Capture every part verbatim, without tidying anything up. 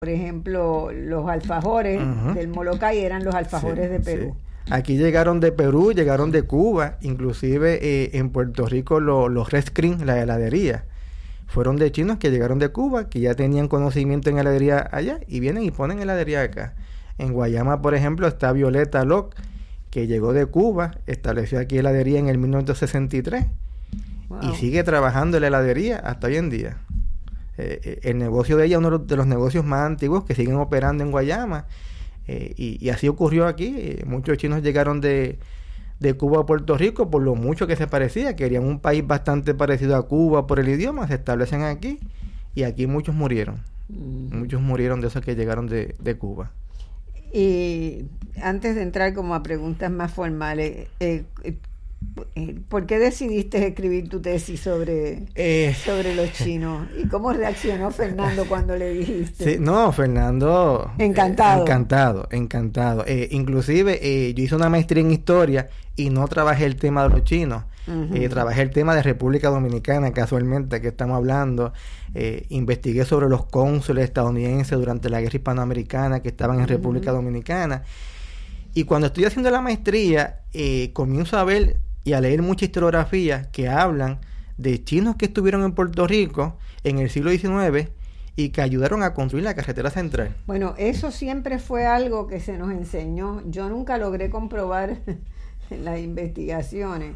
Por ejemplo, los alfajores uh-huh. del Molokai eran los alfajores sí, de Perú. Sí. Aquí llegaron de Perú, llegaron de Cuba, inclusive eh, en Puerto Rico lo, los Red Screen, la heladería, fueron de chinos que llegaron de Cuba, que ya tenían conocimiento en heladería allá y vienen y ponen heladería acá. En Guayama, por ejemplo, está Violeta Loc, que llegó de Cuba, estableció aquí heladería en el mil novecientos sesenta y tres wow. y sigue trabajando en la heladería hasta hoy en día. Eh, el negocio de ella es uno de los negocios más antiguos que siguen operando en Guayama eh, y, y así ocurrió aquí. Eh, muchos chinos llegaron de, de Cuba a Puerto Rico por lo mucho que se parecía, querían un país bastante parecido a Cuba por el idioma, se establecen aquí y aquí muchos murieron, mm. muchos murieron de esos que llegaron de, de Cuba. Y antes de entrar como a preguntas más formales, eh, eh, ¿por qué decidiste escribir tu tesis sobre, eh, sobre los chinos? ¿Y cómo reaccionó Fernando cuando le dijiste? Sí, no, Fernando... Encantado. Eh, encantado, encantado. Eh, inclusive eh, yo hice una maestría en historia y no trabajé el tema de los chinos. Uh-huh. Eh, trabajé el tema de República Dominicana, casualmente, que estamos hablando. Eh, investigué sobre los cónsules estadounidenses durante la guerra hispanoamericana que estaban en uh-huh. República Dominicana. Y cuando estoy haciendo la maestría, eh, comienzo a ver y a leer mucha historiografía que hablan de chinos que estuvieron en Puerto Rico en el siglo diecinueve y que ayudaron a construir la carretera central. Bueno, eso siempre fue algo que se nos enseñó. Yo nunca logré comprobar las investigaciones,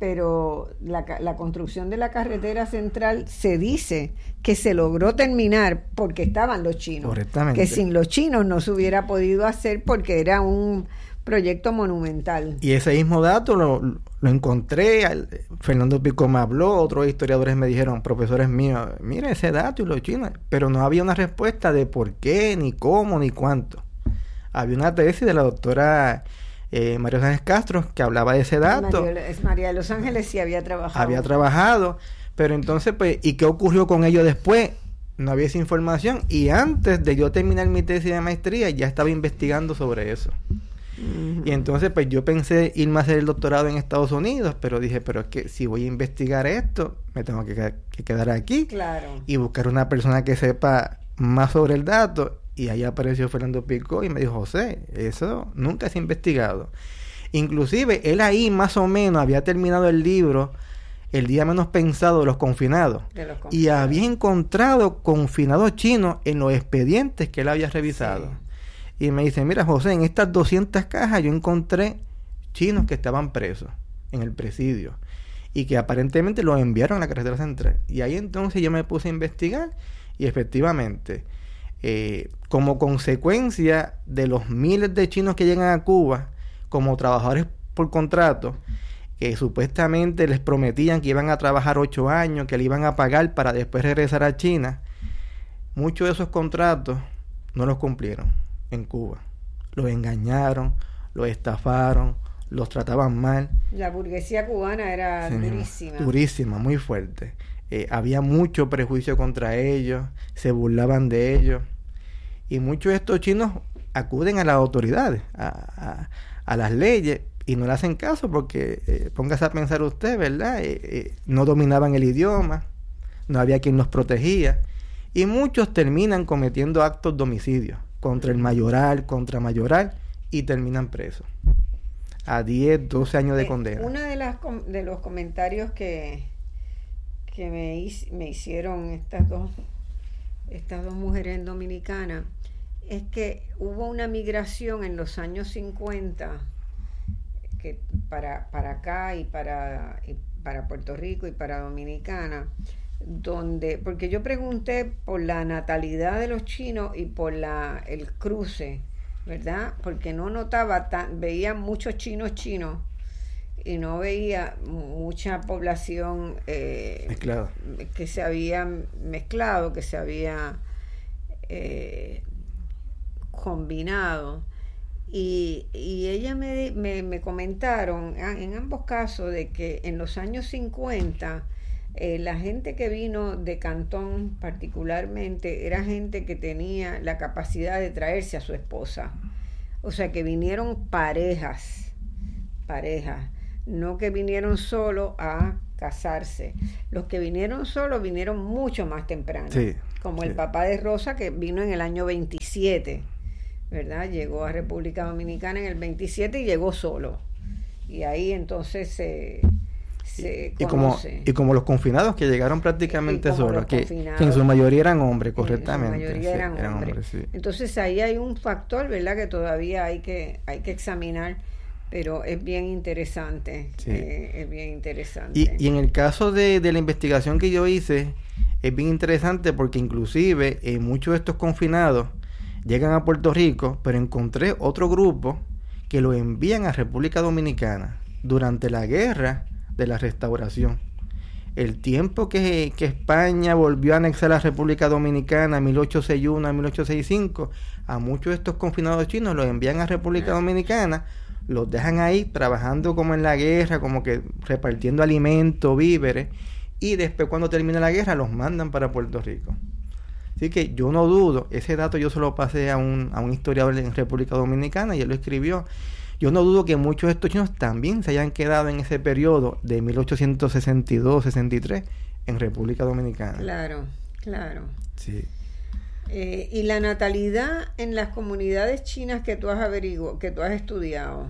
pero la, la construcción de la carretera central se dice que se logró terminar porque estaban los chinos. Correctamente. Que sin los chinos no se hubiera podido hacer porque era un proyecto monumental. Y ese mismo dato lo, lo encontré, Fernando Pico me habló, otros historiadores me dijeron, profesores míos, mira ese dato y los chinos, pero no había una respuesta de por qué, ni cómo, ni cuánto. Había una tesis de la doctora eh, María Sánchez Castro que hablaba de ese dato. María, María de los Ángeles sí había trabajado. Había trabajado, pero entonces, pues, ¿y qué ocurrió con ello después? No había esa información y antes de yo terminar mi tesis de maestría ya estaba investigando sobre eso. Uh-huh. Y entonces pues yo pensé irme a hacer el doctorado en Estados Unidos, pero dije, pero es que si voy a investigar esto, me tengo que, que quedar aquí claro. y buscar una persona que sepa más sobre el dato. Y ahí apareció Fernando Picó y me dijo, José, eso nunca se ha investigado. Inclusive él ahí más o menos había terminado el libro El día menos pensado de los confinados, de los confinados. Y había encontrado confinados chinos en los expedientes que él había revisado. Sí. Y me dice, mira José, en estas doscientas cajas yo encontré chinos que estaban presos en el presidio y que aparentemente los enviaron a la carretera central. Y ahí entonces yo me puse a investigar y efectivamente, eh, como consecuencia de los miles de chinos que llegan a Cuba como trabajadores por contrato, que supuestamente les prometían que iban a trabajar ocho años, que le iban a pagar para después regresar a China, muchos de esos contratos no los cumplieron en Cuba. Los engañaron, los estafaron, los trataban mal. La burguesía cubana era sí, durísima. Durísima, muy fuerte. Eh, había mucho prejuicio contra ellos, se burlaban de ellos. Y muchos de estos chinos acuden a las autoridades, a, a, a las leyes, y no le hacen caso porque, eh, póngase a pensar usted, ¿verdad? Eh, eh, no dominaban el idioma, no había quien los protegía. Y muchos terminan cometiendo actos de homicidio contra el mayoral, contra mayoral, y terminan presos a diez, doce años de condena. Uno de, las, de los comentarios que, que me, me hicieron estas dos, estas dos mujeres en Dominicana es que hubo una migración en los años cincuenta que para, para acá y para, y para Puerto Rico y para Dominicana, donde, porque yo pregunté por la natalidad de los chinos y por la el cruce, ¿verdad? Porque no notaba tan, veía muchos chinos chinos y no veía mucha población eh, mezclado. que se había mezclado, que se había eh, combinado. Y, y ella me, me, me comentaron en ambos casos de que en los años cincuenta Eh, la gente que vino de Cantón particularmente era gente que tenía la capacidad de traerse a su esposa, o sea que vinieron parejas parejas, no que vinieron solo a casarse. Los que vinieron solos vinieron mucho más temprano. Sí. como sí. el papá de Rosa, que vino en el año veintisiete, ¿verdad? Llegó a República Dominicana en el veintisiete y llegó solo. Y ahí entonces se, se y, como, conoce. y como los confinados que llegaron prácticamente solos, que, que en su mayoría eran hombres, correctamente. En su mayoría eran, sí, eran hombres. hombres sí. Entonces ahí hay un factor, ¿verdad?, que todavía hay que, hay que examinar, pero es bien interesante. Sí. Eh, es bien interesante. Y, y en el caso de, de la investigación que yo hice, es bien interesante porque inclusive eh, muchos de estos confinados llegan a Puerto Rico, pero encontré otro grupo que lo envían a República Dominicana durante la guerra de la Restauración. El tiempo que, que España volvió a anexar a la República Dominicana en mil ochocientos sesenta y uno a mil ochocientos sesenta y cinco, a muchos de estos confinados chinos los envían a República Dominicana, los dejan ahí trabajando como en la guerra, como que repartiendo alimentos, víveres, y después cuando termina la guerra los mandan para Puerto Rico. Así que yo no dudo, ese dato yo se lo pasé a un, a un historiador en República Dominicana y él lo escribió. Yo no dudo que muchos de estos chinos también se hayan quedado en ese periodo de mil ochocientos sesenta y dos sesenta y tres en República Dominicana. Claro, claro. Sí. Eh, y la natalidad en las comunidades chinas que tú has averiguado, que tú has estudiado.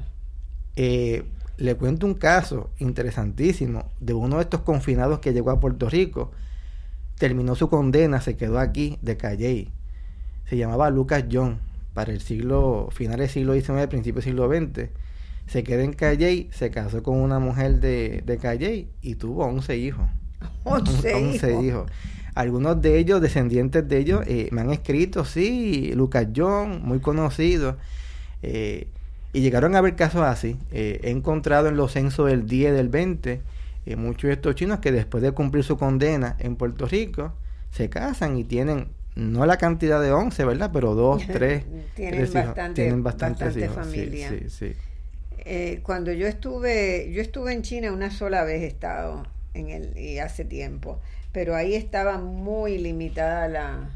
Eh, le cuento un caso interesantísimo de uno de estos confinados que llegó a Puerto Rico. Terminó su condena, se quedó aquí, de Calley. Se llamaba Lucas John, para el siglo, finales del siglo diecinueve, principios del siglo veinte. Se quedó en Calley, se casó con una mujer de, de Calley y tuvo once hijos. once, once hijos. hijos. Algunos de ellos, descendientes de ellos, eh, me han escrito, sí, Lucas John, muy conocido. Eh, y llegaron a haber casos así. Eh, he encontrado en los censos del diez, del veinte, eh, muchos de estos chinos que después de cumplir su condena en Puerto Rico, se casan y tienen, no la cantidad de once, ¿verdad? Pero dos, tres, tienen tres bastante, hijos. Tienen bastantes bastante hijos. familia. Sí, sí, sí. Eh, cuando yo estuve, yo estuve en China una sola vez he estado en el, y hace tiempo, pero ahí estaba muy limitada la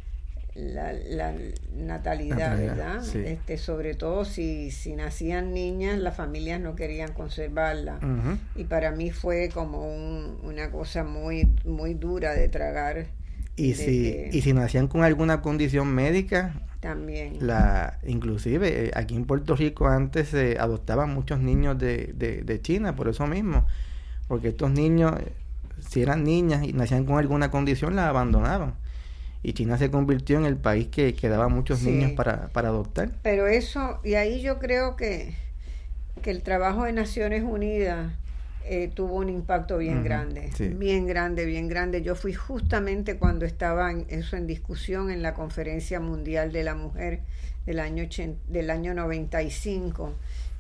la, la natalidad, natalidad, ¿verdad? Sí. Este, sobre todo si, si nacían niñas, las familias no querían conservarla. Uh-huh. Y para mí fue como un, una cosa muy, muy dura de tragar. Y de si, que, y si nacían con alguna condición médica, también. La, inclusive eh, aquí en Puerto Rico antes se eh, adoptaban muchos niños de, de, de China, por eso mismo, porque estos niños, eh, si eran niñas y nacían con alguna condición, las abandonaban. Y China se convirtió en el país que, que daba muchos Sí. niños para, para adoptar. Pero eso, y ahí yo creo que, que el trabajo de Naciones Unidas eh, tuvo un impacto bien Uh-huh, grande, sí. bien grande, bien grande. Yo fui justamente cuando estaba en, eso en discusión en la Conferencia Mundial de la Mujer del año, ochenta, del año noventa y cinco,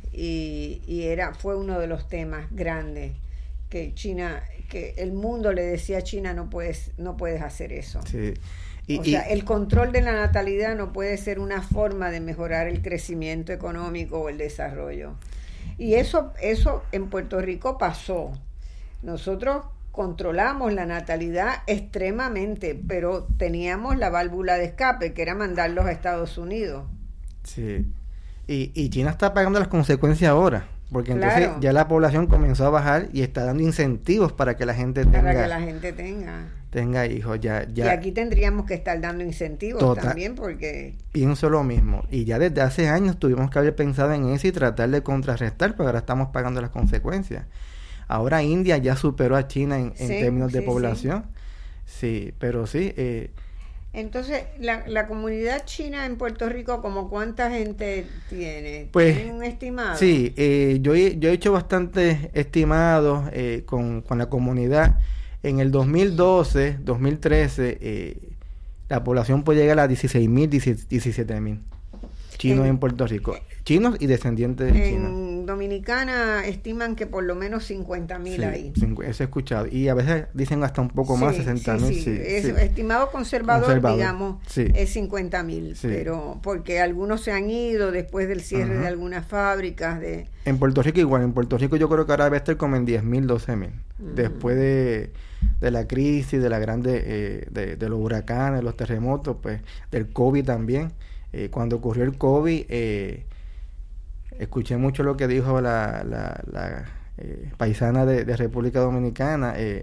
y, y era, fue uno de los temas grandes que China, que el mundo le decía a China, no puedes, no puedes hacer eso. Sí. Y, O y, sea, el control de la natalidad no puede ser una forma de mejorar el crecimiento económico o el desarrollo. Y eso, eso en Puerto Rico pasó. Nosotros controlamos la natalidad extremadamente, pero teníamos la válvula de escape, que era mandarlos a Estados Unidos. sí. Y, y China está pagando las consecuencias ahora, porque entonces Claro. ya la población comenzó a bajar y está dando incentivos para que la gente tenga, Para que la gente tenga. tenga hijos. Ya, ya. Y aquí tendríamos que estar dando incentivos Total. también, porque... Pienso lo mismo. Y ya desde hace años tuvimos que haber pensado en eso y tratar de contrarrestar, pero ahora estamos pagando las consecuencias. Ahora India ya superó a China en, en Sí, términos de sí, población. Sí, sí pero sí. Eh, Entonces, la, la comunidad china en Puerto Rico, ¿como cuánta gente tiene? Pues, ¿Tienen un estimado? sí, eh, yo, he, yo he hecho bastantes estimados eh, con, con la comunidad. En el dos mil doce, dos mil trece, eh, la población puede llegar a dieciséis mil, diecisiete mil chinos en, en Puerto Rico. Chinos y descendientes de chinos. En Dominicana estiman que por lo menos cincuenta mil Sí, hay. cincu- eso he escuchado. Y a veces dicen hasta un poco más, sesenta mil. Sí, Sí, es, sí. estimado conservador, Conservador, digamos, sí. es cincuenta mil. Sí. Pero porque algunos se han ido después del cierre Ajá. de algunas fábricas. de En Puerto Rico igual. En Puerto Rico yo creo que ahora debe estar como en diez mil, doce mil. Ujú. Después de, de la crisis, de la grande, eh, de, de los huracanes, los terremotos, pues del COVID también. Eh, cuando ocurrió el COVID, eh, escuché mucho lo que dijo la, la, la eh, paisana de, de República Dominicana. Eh,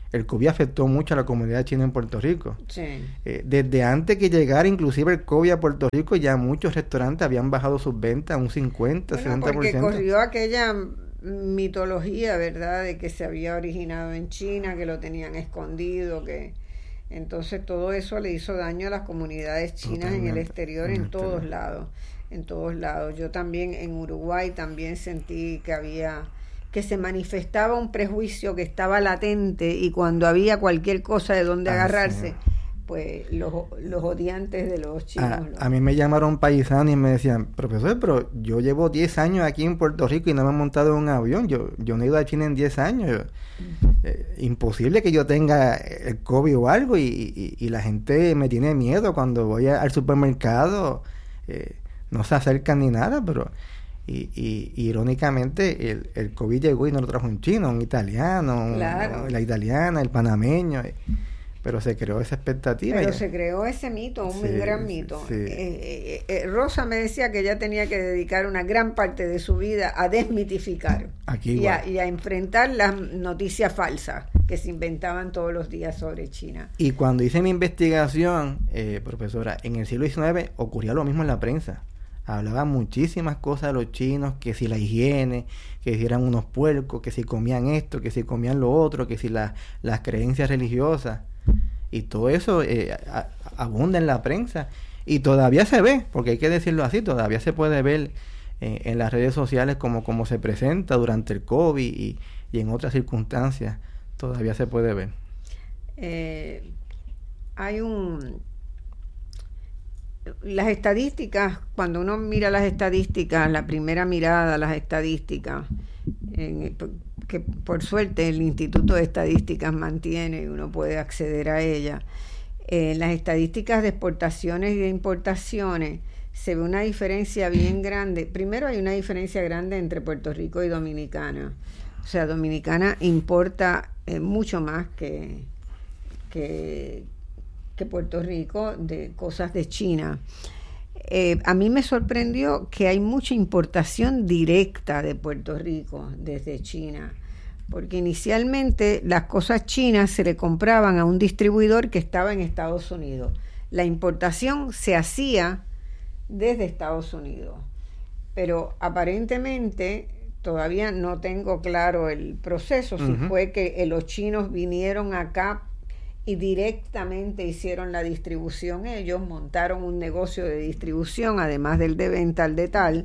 el COVID afectó mucho a la comunidad china en Puerto Rico. Sí. Eh, desde antes que llegara inclusive el COVID a Puerto Rico, ya muchos restaurantes habían bajado sus ventas un cincuenta, bueno, sesenta por ciento. Porque corrió aquella mitología, ¿verdad?, de que se había originado en China, que lo tenían escondido, que entonces todo eso le hizo daño a las comunidades chinas Totalmente. en el exterior, en, en todos exterior. lados, en todos lados. Yo también en Uruguay también sentí que había que se manifestaba un prejuicio que estaba latente, y cuando había cualquier cosa de donde ah, agarrarse, sí. pues los, los odiantes de los chinos. A, los... a mí me llamaron paisanos y me decían, profesor, pero yo llevo diez años aquí en Puerto Rico y no me he montado en un avión, yo, yo no he ido a China en diez años, yo, eh, imposible que yo tenga el COVID o algo, y, y, y la gente me tiene miedo cuando voy a, al supermercado, eh, no se acercan ni nada, pero... Y, y, y irónicamente el, el COVID llegó y no lo trajo un chino, un italiano, claro. un, la italiana, el panameño, pero se creó esa expectativa. Pero ya. se creó ese mito, un sí, gran mito. Sí. Eh, eh, eh, Rosa me decía que ella tenía que dedicar una gran parte de su vida a desmitificar Aquí y, a, y a enfrentar las noticias falsas que se inventaban todos los días sobre China. Y cuando hice mi investigación, eh, profesora, en el siglo diecinueve ocurría lo mismo en la prensa. Hablaban muchísimas cosas de los chinos, que si la higiene, que si eran unos puercos, que si comían esto, que si comían lo otro, que si la, las creencias religiosas. Y todo eso eh, a, abunda en la prensa. Y todavía se ve, porque hay que decirlo así, todavía se puede ver eh, en las redes sociales como, como se presenta durante el COVID y, y en otras circunstancias. Todavía se puede ver. Eh, hay un... Las estadísticas, cuando uno mira las estadísticas, la primera mirada a las estadísticas, en, que por suerte el Instituto de Estadísticas mantiene y uno puede acceder a ella, eh, las estadísticas de exportaciones y de importaciones, se ve una diferencia bien grande. Primero hay una diferencia grande entre Puerto Rico y Dominicana. O sea, Dominicana importa eh, mucho más que... que que Puerto Rico, de cosas de China. Eh, a mí me sorprendió que hay mucha importación directa de Puerto Rico desde China, porque inicialmente las cosas chinas se le compraban a un distribuidor que estaba en Estados Unidos. La importación se hacía desde Estados Unidos, pero aparentemente todavía no tengo claro el proceso, uh-huh. si fue que los chinos vinieron acá y directamente hicieron la distribución ellos, montaron un negocio de distribución, además del de venta al de tal,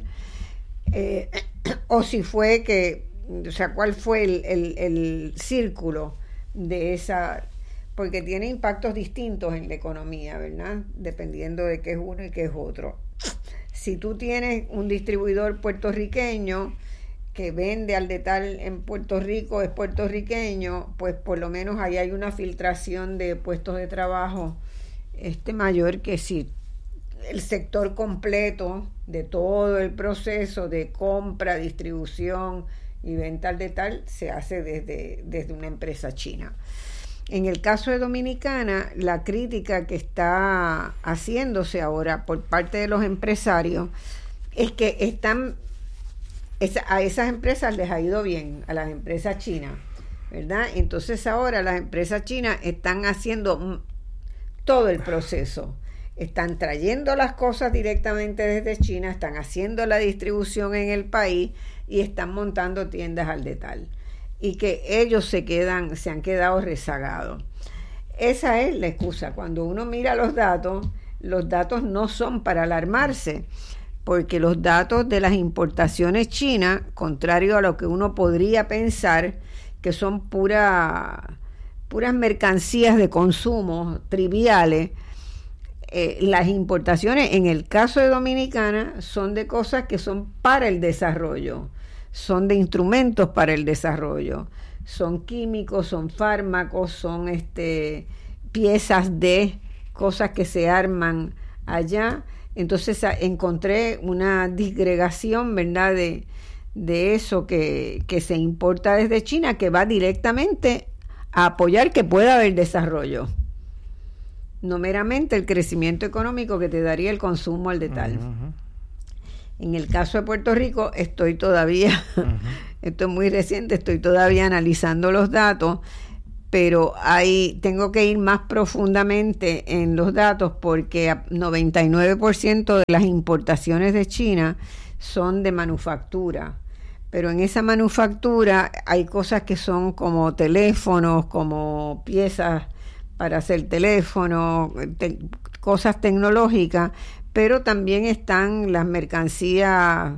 eh, o si fue que, o sea, cuál fue el, el, el círculo de esa, porque tiene impactos distintos en la economía, ¿verdad? Dependiendo de qué es uno y qué es otro. Si tú tienes un distribuidor puertorriqueño que vende al de tal en Puerto Rico, es puertorriqueño, pues por lo menos ahí hay una filtración de puestos de trabajo este mayor que si el sector completo de todo el proceso de compra, distribución y venta al de tal se hace desde, desde una empresa china. En el caso de Dominicana, la crítica que está haciéndose ahora por parte de los empresarios es que están... Esa, a esas empresas les ha ido bien, a las empresas chinas, ¿verdad? Entonces ahora las empresas chinas están haciendo todo el proceso, están trayendo las cosas directamente desde China, están haciendo la distribución en el país y están montando tiendas al de tal, y que ellos se quedan, se han quedado rezagados. Esa es la excusa. Cuando uno mira los datos, los datos no son para alarmarse, porque los datos de las importaciones chinas, contrario a lo que uno podría pensar, que son pura, puras mercancías de consumo triviales, eh, las importaciones en el caso de Dominicana son de cosas que son para el desarrollo, son de instrumentos para el desarrollo, son químicos, son fármacos, son este, piezas de cosas que se arman allá. Entonces a, encontré una disgregación, ¿verdad?, de, de eso que, que se importa desde China, que va directamente a apoyar que pueda haber desarrollo, no meramente el crecimiento económico que te daría el consumo al de tal. Uh-huh. En el caso de Puerto Rico estoy todavía, uh-huh. esto es muy reciente, estoy todavía analizando los datos, pero hay, tengo que ir más profundamente en los datos porque noventa y nueve por ciento de las importaciones de China son de manufactura, pero en esa manufactura hay cosas que son como teléfonos, como piezas para hacer teléfonos, te, cosas tecnológicas, pero también están las mercancías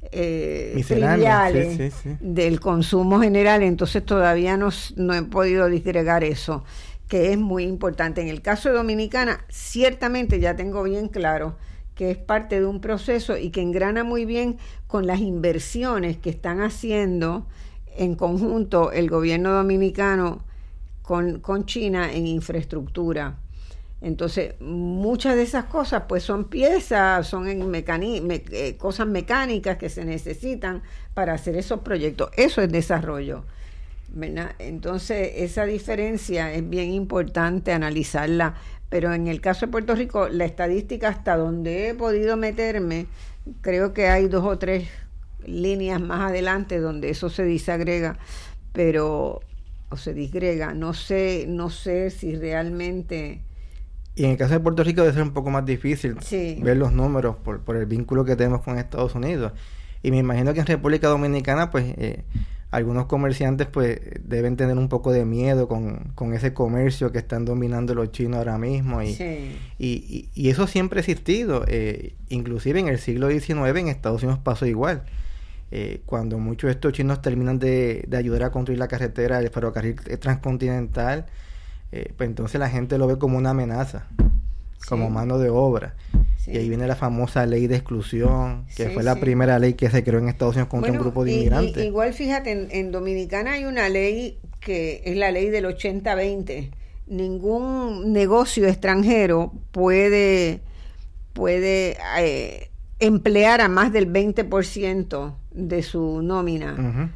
Eh, triviales sí, sí, sí. del consumo general, entonces todavía no, no he podido disgregar eso, que es muy importante. En el caso de Dominicana, ciertamente ya tengo bien claro que es parte de un proceso y que engrana muy bien con las inversiones que están haciendo en conjunto el gobierno dominicano con, con China en infraestructura. Entonces, muchas de esas cosas pues son piezas, son en mecani- me- eh, cosas mecánicas que se necesitan para hacer esos proyectos. Eso es desarrollo, ¿verdad? Entonces, esa diferencia es bien importante analizarla, pero en el caso de Puerto Rico, la estadística hasta donde he podido meterme, creo que hay dos o tres líneas más adelante donde eso se disagrega, pero, o se disgrega, no sé, no sé si realmente... Y en el caso de Puerto Rico debe ser un poco más difícil sí. ver los números por, por el vínculo que tenemos con Estados Unidos. Y me imagino que en República Dominicana, pues, eh, algunos comerciantes, pues, deben tener un poco de miedo con, con ese comercio que están dominando los chinos ahora mismo. Y, sí. y, y, y eso siempre ha existido. Eh, inclusive en el siglo diecinueve en Estados Unidos pasó igual. Eh, cuando muchos de estos chinos terminan de, de ayudar a construir la carretera, el ferrocarril transcontinental, Eh, pues entonces la gente lo ve como una amenaza, sí. como mano de obra. Sí. Y ahí viene la famosa ley de exclusión, que sí, fue la sí. primera ley que se creó en Estados Unidos contra bueno, un grupo de y, inmigrantes. Y, igual, fíjate, en, en Dominicana hay una ley que es la ley del ochenta veinte. Ningún negocio extranjero puede, puede eh, emplear a más del veinte por ciento de su nómina. Uh-huh.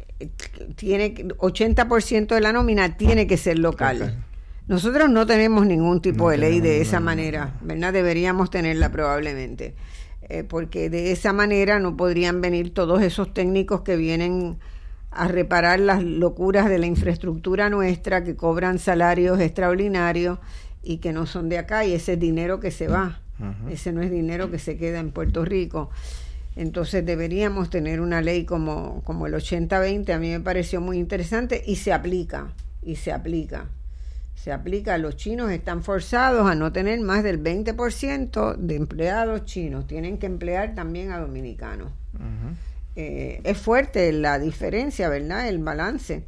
Tiene ochenta por ciento de la nómina tiene que ser local. Okay. Nosotros no tenemos ningún tipo no de ley de esa manera, ¿verdad? Deberíamos tenerla probablemente, eh, porque de esa manera no podrían venir todos esos técnicos que vienen a reparar las locuras de la infraestructura nuestra, que cobran salarios extraordinarios y que no son de acá, y ese es dinero que se va. Uh-huh. Ese no es dinero que se queda en Puerto Rico. Entonces deberíamos tener una ley como, como el ochenta veinte. A mí me pareció muy interesante y se aplica, y se aplica. Se aplica. Los chinos están forzados a no tener más del veinte por ciento de empleados chinos. Tienen que emplear también a dominicanos. Uh-huh. Eh, es fuerte la diferencia, ¿verdad? El balance.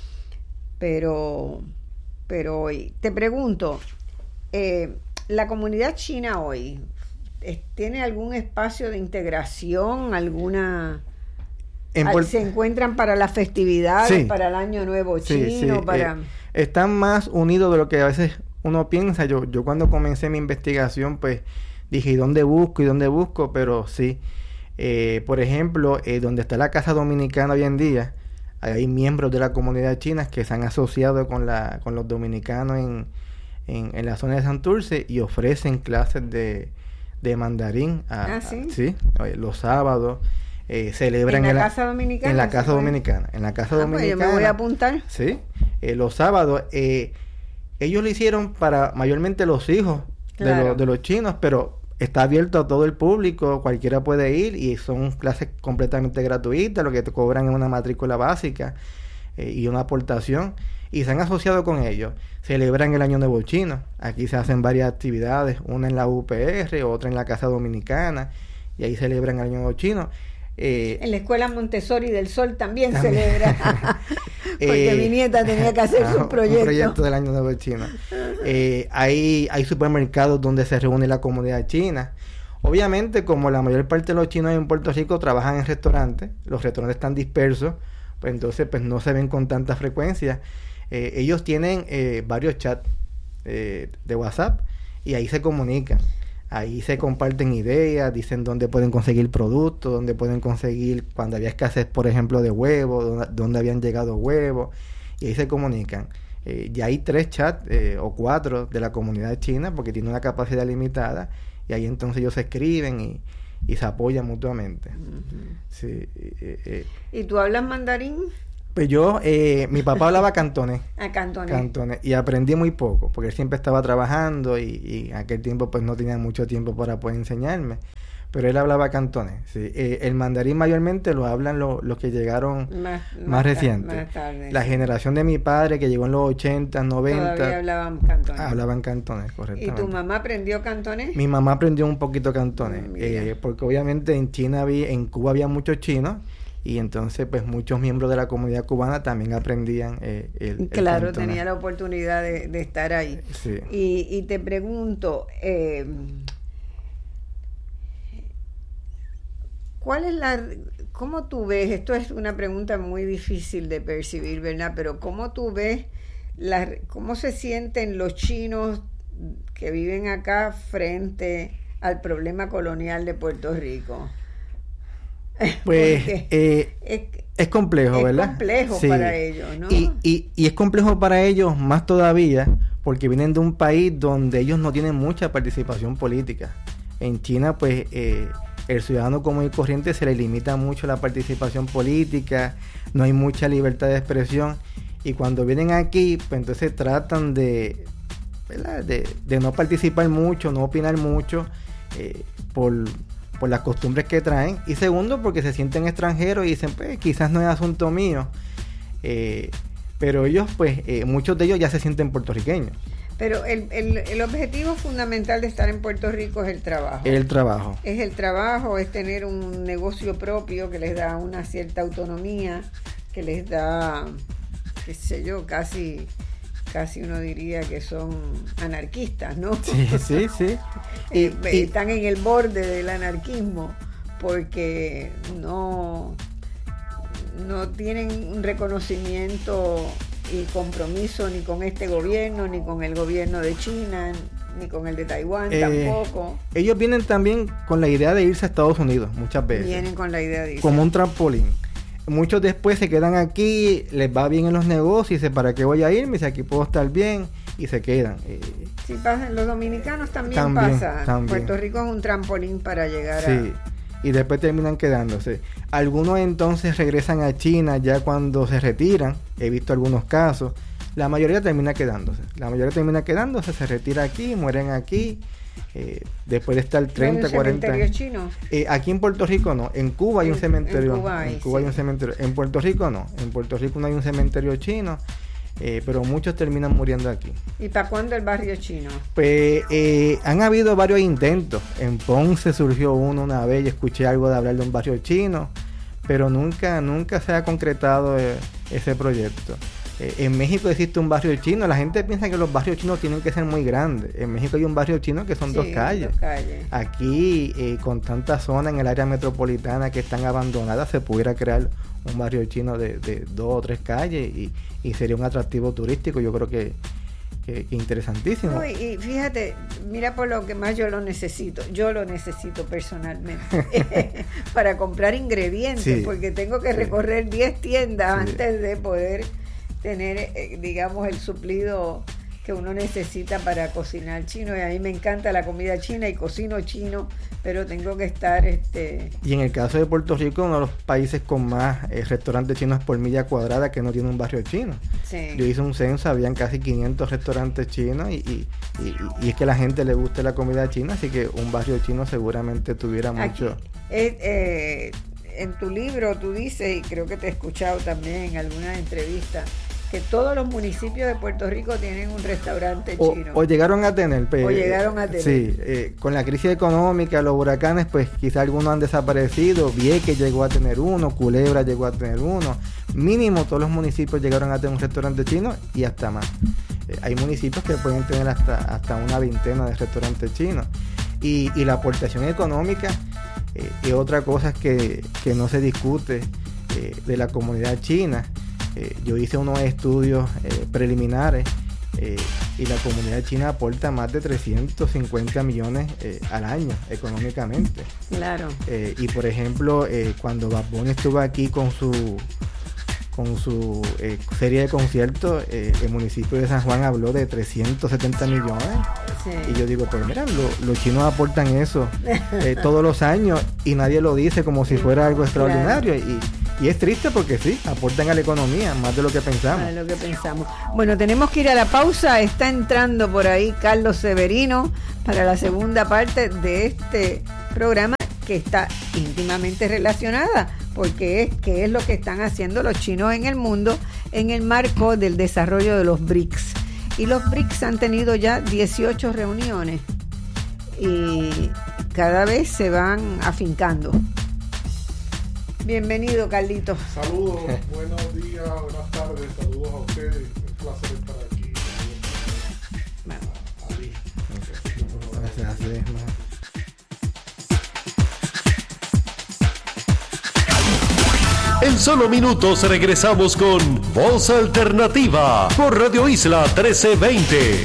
Pero, pero hoy, te pregunto, eh, la comunidad china hoy... ¿tiene algún espacio de integración? ¿Alguna en Puerto... ¿Se encuentran para las festividades, sí. para el Año Nuevo Chino? Sí, sí. Para... Eh, están más unidos de lo que a veces uno piensa. Yo, yo cuando comencé mi investigación, pues dije, ¿y dónde busco? ¿Y dónde busco? Pero sí, eh, por ejemplo, eh, donde está la Casa Dominicana hoy en día, hay miembros de la comunidad china que se han asociado con, la, con los dominicanos en, en, en la zona de Santurce y ofrecen clases de... de mandarín a, ah, ¿sí? A, sí, los sábados eh, celebran en la, en la casa dominicana en la casa dominicana en la casa ah, dominicana pues yo me voy a apuntar sí eh, los sábados eh, ellos lo hicieron para mayormente los hijos claro. de, lo, de los chinos, pero está abierto a todo el público, cualquiera puede ir y son clases completamente gratuitas, lo que te cobran es una matrícula básica eh, y una aportación, y se han asociado con ellos. Celebran el Año Nuevo Chino. Aquí se hacen varias actividades, una en la U P R, otra en la Casa Dominicana, y ahí celebran el Año Nuevo Chino. Eh, en la Escuela Montessori del Sol también, también. celebra, porque eh, mi nieta tenía que hacer su proyecto. Un proyecto del Año Nuevo Chino. Eh, hay, hay supermercados donde se reúne la comunidad china. Obviamente, como la mayor parte de los chinos en Puerto Rico trabajan en restaurantes, los restaurantes están dispersos, pues entonces pues no se ven con tanta frecuencia. Eh, ellos tienen eh, varios chats eh, de WhatsApp y ahí se comunican, ahí se comparten ideas, dicen dónde pueden conseguir productos, dónde pueden conseguir, cuando había escasez por ejemplo de huevos, dónde, dónde habían llegado huevos, y ahí se comunican. Eh, ya hay tres chats eh, o cuatro de la comunidad china porque tiene una capacidad limitada, y ahí entonces ellos se escriben y, y se apoyan mutuamente. Uh-huh. Sí, eh, eh. ¿Y tú hablas mandarín? Pues yo, eh, mi papá hablaba cantonés. Ah, cantonés. Cantonés. Y aprendí muy poco, porque él siempre estaba trabajando y, y en aquel tiempo pues no tenía mucho tiempo para poder enseñarme. Pero él hablaba cantonés, sí. Eh, el mandarín mayormente lo hablan lo, los que llegaron más, más, más recientes. Más tarde, la sí. generación de mi padre, que llegó en los ochenta, noventa. Todavía hablaban cantonés. Hablaban cantonés, correctamente. ¿Y tu mamá aprendió cantonés? Mi mamá aprendió un poquito cantonés, eh, porque obviamente en China había, en Cuba había muchos chinos, y entonces pues muchos miembros de la comunidad cubana también aprendían eh, el, claro, el cantonés. Tenía la oportunidad de, de estar ahí. Sí. Y, y te pregunto... Eh, ¿Cuál es la, cómo tú ves, esto es una pregunta muy difícil de percibir, ¿verdad? Pero ¿cómo tú ves, la, cómo se sienten los chinos que viven acá frente al problema colonial de Puerto Rico? Pues eh, es, es complejo, es ¿verdad? Es complejo sí. para ellos, ¿no? Y, y, y es complejo para ellos más todavía porque vienen de un país donde ellos no tienen mucha participación política. En China, pues... Eh, el ciudadano común y corriente se le limita mucho la participación política, no hay mucha libertad de expresión, y cuando vienen aquí, pues entonces tratan de, ¿verdad? de, de no participar mucho, no opinar mucho, eh, por, por las costumbres que traen, y segundo, porque se sienten extranjeros y dicen, pues quizás no es asunto mío, eh, pero ellos, pues, eh, muchos de ellos ya se sienten puertorriqueños. Pero el, el, el objetivo fundamental de estar en Puerto Rico es el trabajo. El trabajo. Es el trabajo, es tener un negocio propio que les da una cierta autonomía, que les da, qué sé yo, casi, casi uno diría que son anarquistas, ¿no? Sí, sí, sí. y, y, están en el borde del anarquismo porque no, no tienen un reconocimiento y compromiso ni con este gobierno, ni con el gobierno de China, ni con el de Taiwán, eh, tampoco. Ellos vienen también con la idea de irse a Estados Unidos, muchas veces. Vienen con la idea de irse. Como un trampolín. Muchos después se quedan aquí, les va bien en los negocios, y dicen, ¿para qué voy a irme? Si aquí puedo estar bien, y se quedan. Eh, sí, pasa, los dominicanos también, también pasa. También. Puerto Rico es un trampolín para llegar sí. a... Y después terminan quedándose. Algunos entonces regresan a China ya cuando se retiran. He visto algunos casos. La mayoría termina quedándose. La mayoría termina quedándose, se retira aquí, mueren aquí. Eh, después de estar treinta, cuarenta años. ¿Cementerio chino? Eh, aquí en Puerto Rico no. En Cuba hay en, un cementerio. En Cuba, hay, en Cuba sí. hay un cementerio. En Puerto Rico no. En Puerto Rico no hay un cementerio chino. Eh, pero muchos terminan muriendo aquí. ¿Y para cuándo el barrio chino? Pues eh, han habido varios intentos. En Ponce surgió uno una vez, y escuché algo de hablar de un barrio chino, pero nunca, nunca se ha concretado eh, ese proyecto. Eh, en México existe un barrio chino. La gente piensa que los barrios chinos tienen que ser muy grandes. En México hay un barrio chino que son sí, dos calles. Dos calles. Aquí, eh, con tantas zonas en el área metropolitana que están abandonadas, se pudiera crear un barrio chino de, de dos o tres calles y, y sería un atractivo turístico. Yo creo que, que, que interesantísimo. No, y, y fíjate, mira por lo que más yo lo necesito. Yo lo necesito personalmente para comprar ingredientes, sí, porque tengo que recorrer diez tiendas sí. antes de poder tener, eh, digamos, el suplido que uno necesita para cocinar chino. Y a mí me encanta la comida china y cocino chino, pero tengo que estar... este Y en el caso de Puerto Rico, uno de los países con más eh, restaurantes chinos por milla cuadrada que no tiene un barrio chino. Sí. Yo hice un censo, habían casi quinientos restaurantes chinos y, y, y, y es que a la gente le gusta la comida china, así que un barrio chino seguramente tuviera mucho... Aquí, eh, eh, en tu libro tú dices, y creo que te he escuchado también en alguna entrevista, que todos los municipios de Puerto Rico tienen un restaurante o, chino. O llegaron a tener. Pues, o llegaron a tener. Sí, eh, con la crisis económica, los huracanes, pues quizá algunos han desaparecido. Vieques llegó a tener uno, Culebra llegó a tener uno. Mínimo todos los municipios llegaron a tener un restaurante chino y hasta más. Eh, hay municipios que pueden tener hasta, hasta una veintena de restaurantes chinos. Y, y la aportación económica eh, es otra cosa que, que no se discute eh, de la comunidad china. Eh, yo hice unos estudios eh, preliminares eh, y la comunidad china aporta más de trescientos cincuenta millones eh, al año económicamente. Claro. Eh, y por ejemplo, eh, cuando Bad Bunny estuvo aquí con su con su eh, serie de conciertos, eh, el municipio de San Juan habló de trescientos setenta millones. Sí. Y yo digo, pues mira, lo, los chinos aportan eso eh, todos los años y nadie lo dice como si fuera algo extraordinario. Claro. Y Y es triste porque sí, aportan a la economía más de lo que pensamos. Más de lo que pensamos. Bueno, tenemos que ir a la pausa. Está entrando por ahí Carlos Severino para la segunda parte de este programa, que está íntimamente relacionada, porque es que es lo que están haciendo los chinos en el mundo en el marco del desarrollo de los B R I C S. Y los B R I C S han tenido ya dieciocho reuniones y cada vez se van afincando. Bienvenido, Carlitos. Saludos, buenos días, buenas tardes, saludos a ustedes. Un placer estar aquí. Bueno. Ali. Gracias, así es, ¿no? En solo minutos regresamos con Voz Alternativa por Radio Isla trece veinte.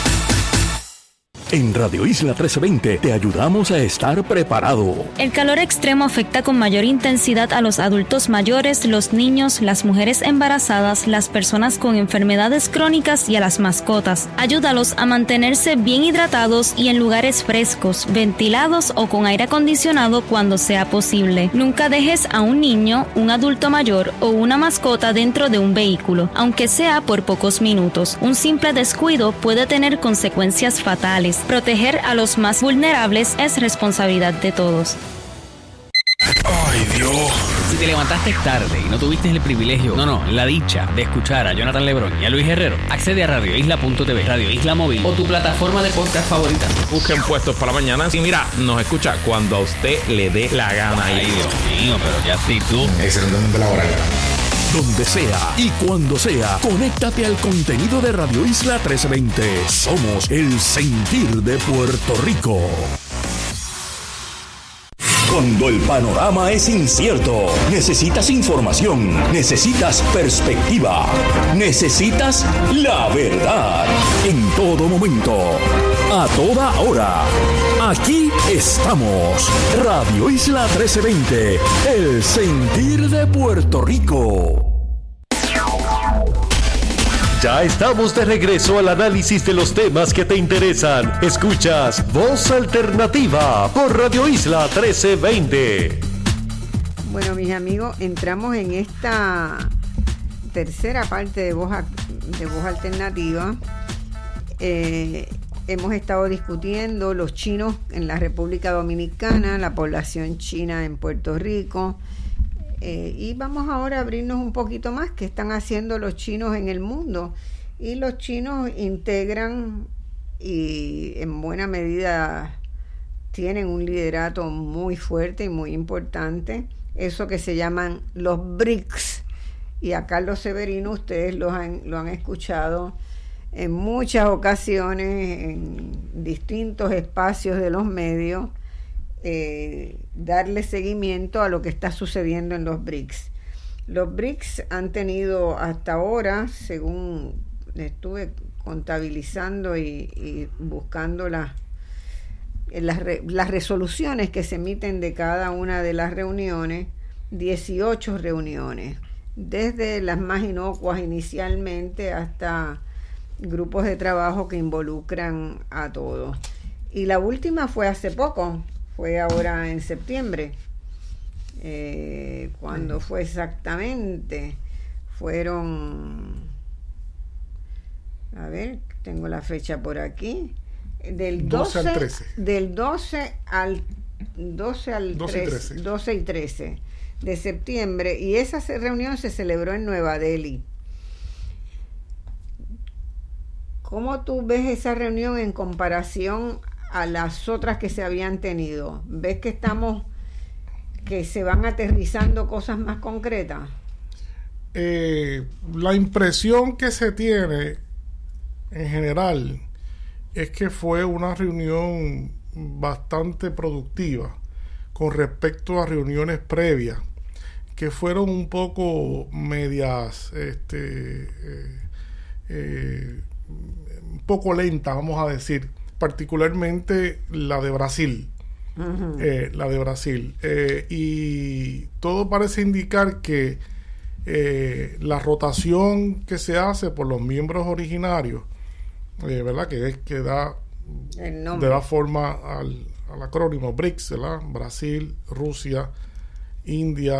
En Radio Isla trece veinte te ayudamos a estar preparado. El calor extremo afecta con mayor intensidad a los adultos mayores, los niños, las mujeres embarazadas, las personas con enfermedades crónicas y a las mascotas. Ayúdalos a mantenerse bien hidratados y en lugares frescos, ventilados o con aire acondicionado cuando sea posible. Nunca dejes a un niño, un adulto mayor o una mascota dentro de un vehículo, aunque sea por pocos minutos. Un simple descuido puede tener consecuencias fatales. Proteger a los más vulnerables es responsabilidad de todos. ¡Ay, Dios! Si te levantaste tarde y no tuviste el privilegio, no, no, la dicha de escuchar a Jonathan Lebrón y a Luis Herrero, accede a radio isla punto t v, Radio Isla Móvil o tu plataforma de podcast favorita. Busquen Puestos para la Mañana y mira, nos escucha cuando a usted le dé la gana. Ay, Dios mío, pero qué actitud. Excelentemente laboral. Donde sea y cuando sea, conéctate al contenido de Radio Isla trece veinte. Somos el sentir de Puerto Rico. Cuando el panorama es incierto, necesitas información, necesitas perspectiva, necesitas la verdad. En todo momento, a toda hora, aquí estamos. Radio Isla trece veinte, el sentir de Puerto Rico. Ya estamos de regreso al análisis de los temas que te interesan. Escuchas Voz Alternativa por Radio Isla trece veinte. Bueno, mis amigos, entramos en esta tercera parte de Voz, de Voz Alternativa. Eh, hemos estado discutiendo los chinos en la República Dominicana, la población china en Puerto Rico. Eh, y vamos ahora a abrirnos un poquito más qué están haciendo los chinos en el mundo. Y los chinos integran y en buena medida tienen un liderato muy fuerte y muy importante, eso que se llaman los B R I C S. Y a Carlos Severino ustedes lo han, lo han escuchado en muchas ocasiones en distintos espacios de los medios. Eh, darle seguimiento a lo que está sucediendo en los B R I C S. Los B R I C S han tenido hasta ahora, según estuve contabilizando y, y buscando las, las, las resoluciones que se emiten de cada una de las reuniones, dieciocho reuniones, desde las más inocuas inicialmente hasta grupos de trabajo que involucran a todos. Y la última fue hace poco, fue ahora en septiembre. Eh, ¿Cuándo fue exactamente? Fueron, a ver, tengo la fecha por aquí, del doce, doce al trece. Del doce al doce al trece, doce y trece de septiembre, y esa reunión se celebró en Nueva Delhi. ¿Cómo tú ves esa reunión en comparación a las otras que se habían tenido? ¿Ves que estamos, que se van aterrizando cosas más concretas? Eh, la impresión que se tiene en general es que fue una reunión bastante productiva con respecto a reuniones previas que fueron un poco medias, este, eh, eh, un poco lentas, vamos a decir, particularmente la de Brasil. Uh-huh. eh, la de Brasil. Eh, y todo parece indicar que eh, la rotación que se hace por los miembros originarios, eh, ¿verdad? Que, que da, de da forma al, al acrónimo B R I C S, ¿verdad? Brasil, Rusia, India,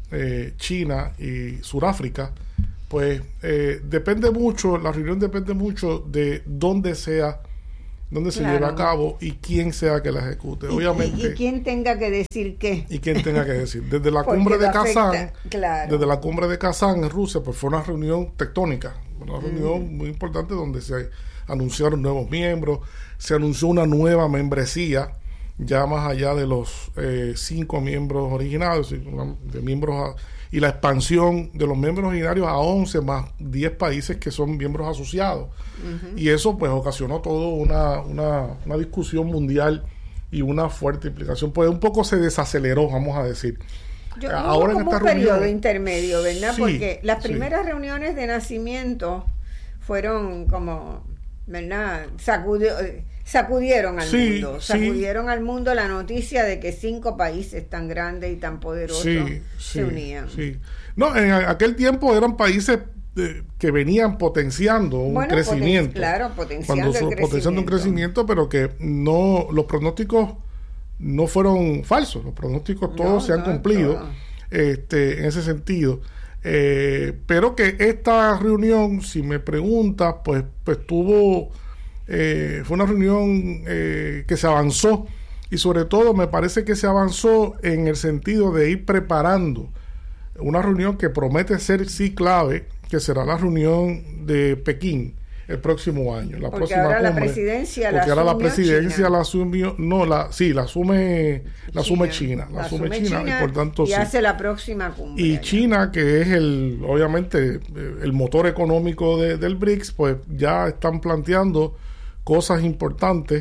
eh, China y Sudáfrica, pues eh, depende mucho, la reunión depende mucho de dónde sea, dónde se claro. lleve a cabo y quién sea que la ejecute. Y, Obviamente. Y, y quién tenga que decir qué. Y quién tenga que decir. Desde la Porque cumbre de afecta, Kazán, claro. desde la cumbre de Kazán en Rusia, pues fue una reunión tectónica, una reunión mm. muy importante donde se anunciaron nuevos miembros, se anunció una nueva membresía, ya más allá de los eh, cinco miembros originarios, de miembros a, y la expansión de los miembros originarios a once más diez países que son miembros asociados. Uh-huh. Y eso pues ocasionó todo una, una, una discusión mundial y una fuerte implicación. Pues un poco se desaceleró, vamos a decir. Yo, Ahora hubo en como esta un periodo reunión, intermedio, ¿verdad? Sí, Porque las sí. primeras reuniones de nacimiento fueron como, ¿verdad? Sacudió, sacudieron al sí, mundo, sí. sacudieron al mundo la noticia de que cinco países tan grandes y tan poderosos sí, se sí, unían. Sí. No, en aquel tiempo eran países eh, que venían potenciando un bueno, crecimiento. Poten- claro, potenciando cuando el so, crecimiento. Potenciando un crecimiento, pero que no, los pronósticos no fueron falsos, los pronósticos todos no, se han no, cumplido todo. este, en ese sentido. Eh, pero que esta reunión, si me preguntas, pues, pues tuvo, eh, fue una reunión eh, que se avanzó y sobre todo me parece que se avanzó en el sentido de ir preparando una reunión que promete ser sí clave, que será la reunión de Pekín el próximo año, la porque próxima ahora la cumbre, presidencia porque la ahora la asumió presidencia China. la asumió, no la, sí, la asume, la asume China, China, la, la asume asume China, China y por tanto y sí. hace la próxima cumbre. Y allá. China, que es el, obviamente, el motor económico de, del BRICS, pues ya están planteando cosas importantes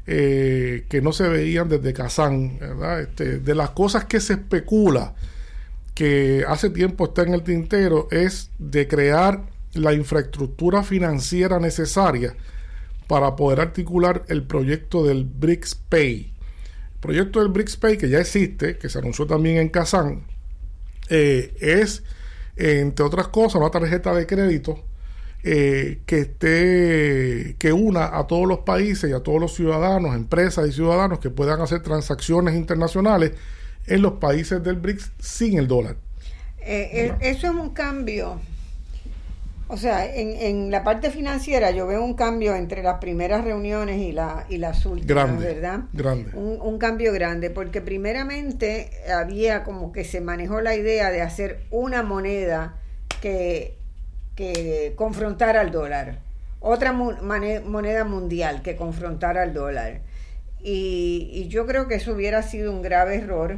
eh, que no se veían desde Kazán, ¿verdad? Este, de las cosas que se especula que hace tiempo está en el tintero es de crear la infraestructura financiera necesaria para poder articular el proyecto del BRICS Pay. El proyecto del BRICS Pay, que ya existe, que se anunció también en Kazán, eh, es, entre otras cosas, una tarjeta de crédito eh, que esté, que una a todos los países y a todos los ciudadanos, empresas y ciudadanos que puedan hacer transacciones internacionales en los países del BRICS sin el dólar. Eh, eh, eso es un cambio. O sea, en, en la parte financiera yo veo un cambio entre las primeras reuniones y, la, y las últimas, Grande, ¿verdad? grande. Un, un cambio grande, porque primeramente había como que se manejó la idea de hacer una moneda que, que confrontara al dólar, otra mu- mane- moneda mundial que confrontara al dólar. Y, y yo creo que eso hubiera sido un grave error,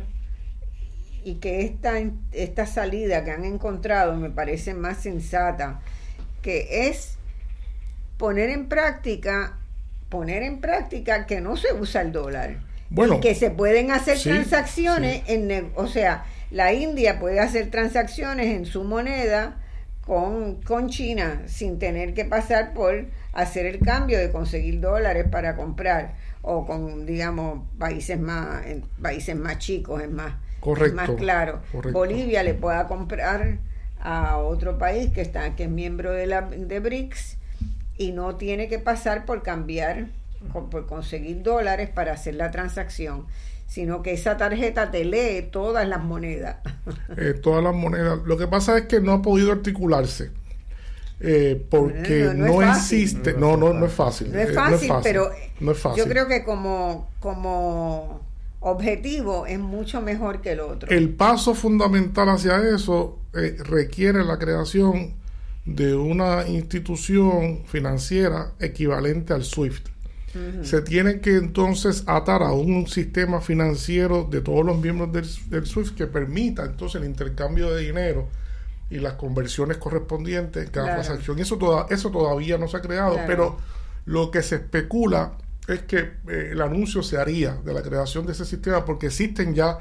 y que esta, esta salida que han encontrado me parece más sensata, que es poner en práctica poner en práctica que no se usa el dólar, bueno, y que se pueden hacer sí, transacciones sí. en, o sea, la India puede hacer transacciones en su moneda con, con China sin tener que pasar por hacer el cambio de conseguir dólares para comprar, o con, digamos, países más en países más chicos, es más Correcto, más claro. correcto. Bolivia le pueda comprar a otro país que está que es miembro de la de BRICS y no tiene que pasar por cambiar, por conseguir dólares para hacer la transacción, sino que esa tarjeta te lee todas las monedas. Eh, todas las monedas. Lo que pasa es que no ha podido articularse. Eh, porque No, no, no, no es fácil. existe, no, no, no es fácil. No es eh, fácil, pero no es fácil. yo creo que como como objetivo es mucho mejor que el otro. El paso fundamental hacia eso eh, requiere la creación de una institución financiera equivalente al SWIFT. Uh-huh. Se tiene que entonces atar a un sistema financiero de todos los miembros del, del SWIFT que permita entonces el intercambio de dinero y las conversiones correspondientes en cada claro. transacción. Eso, toda, eso todavía no se ha creado, claro. pero lo que se especula es que eh, el anuncio se haría de la creación de ese sistema, porque existen ya,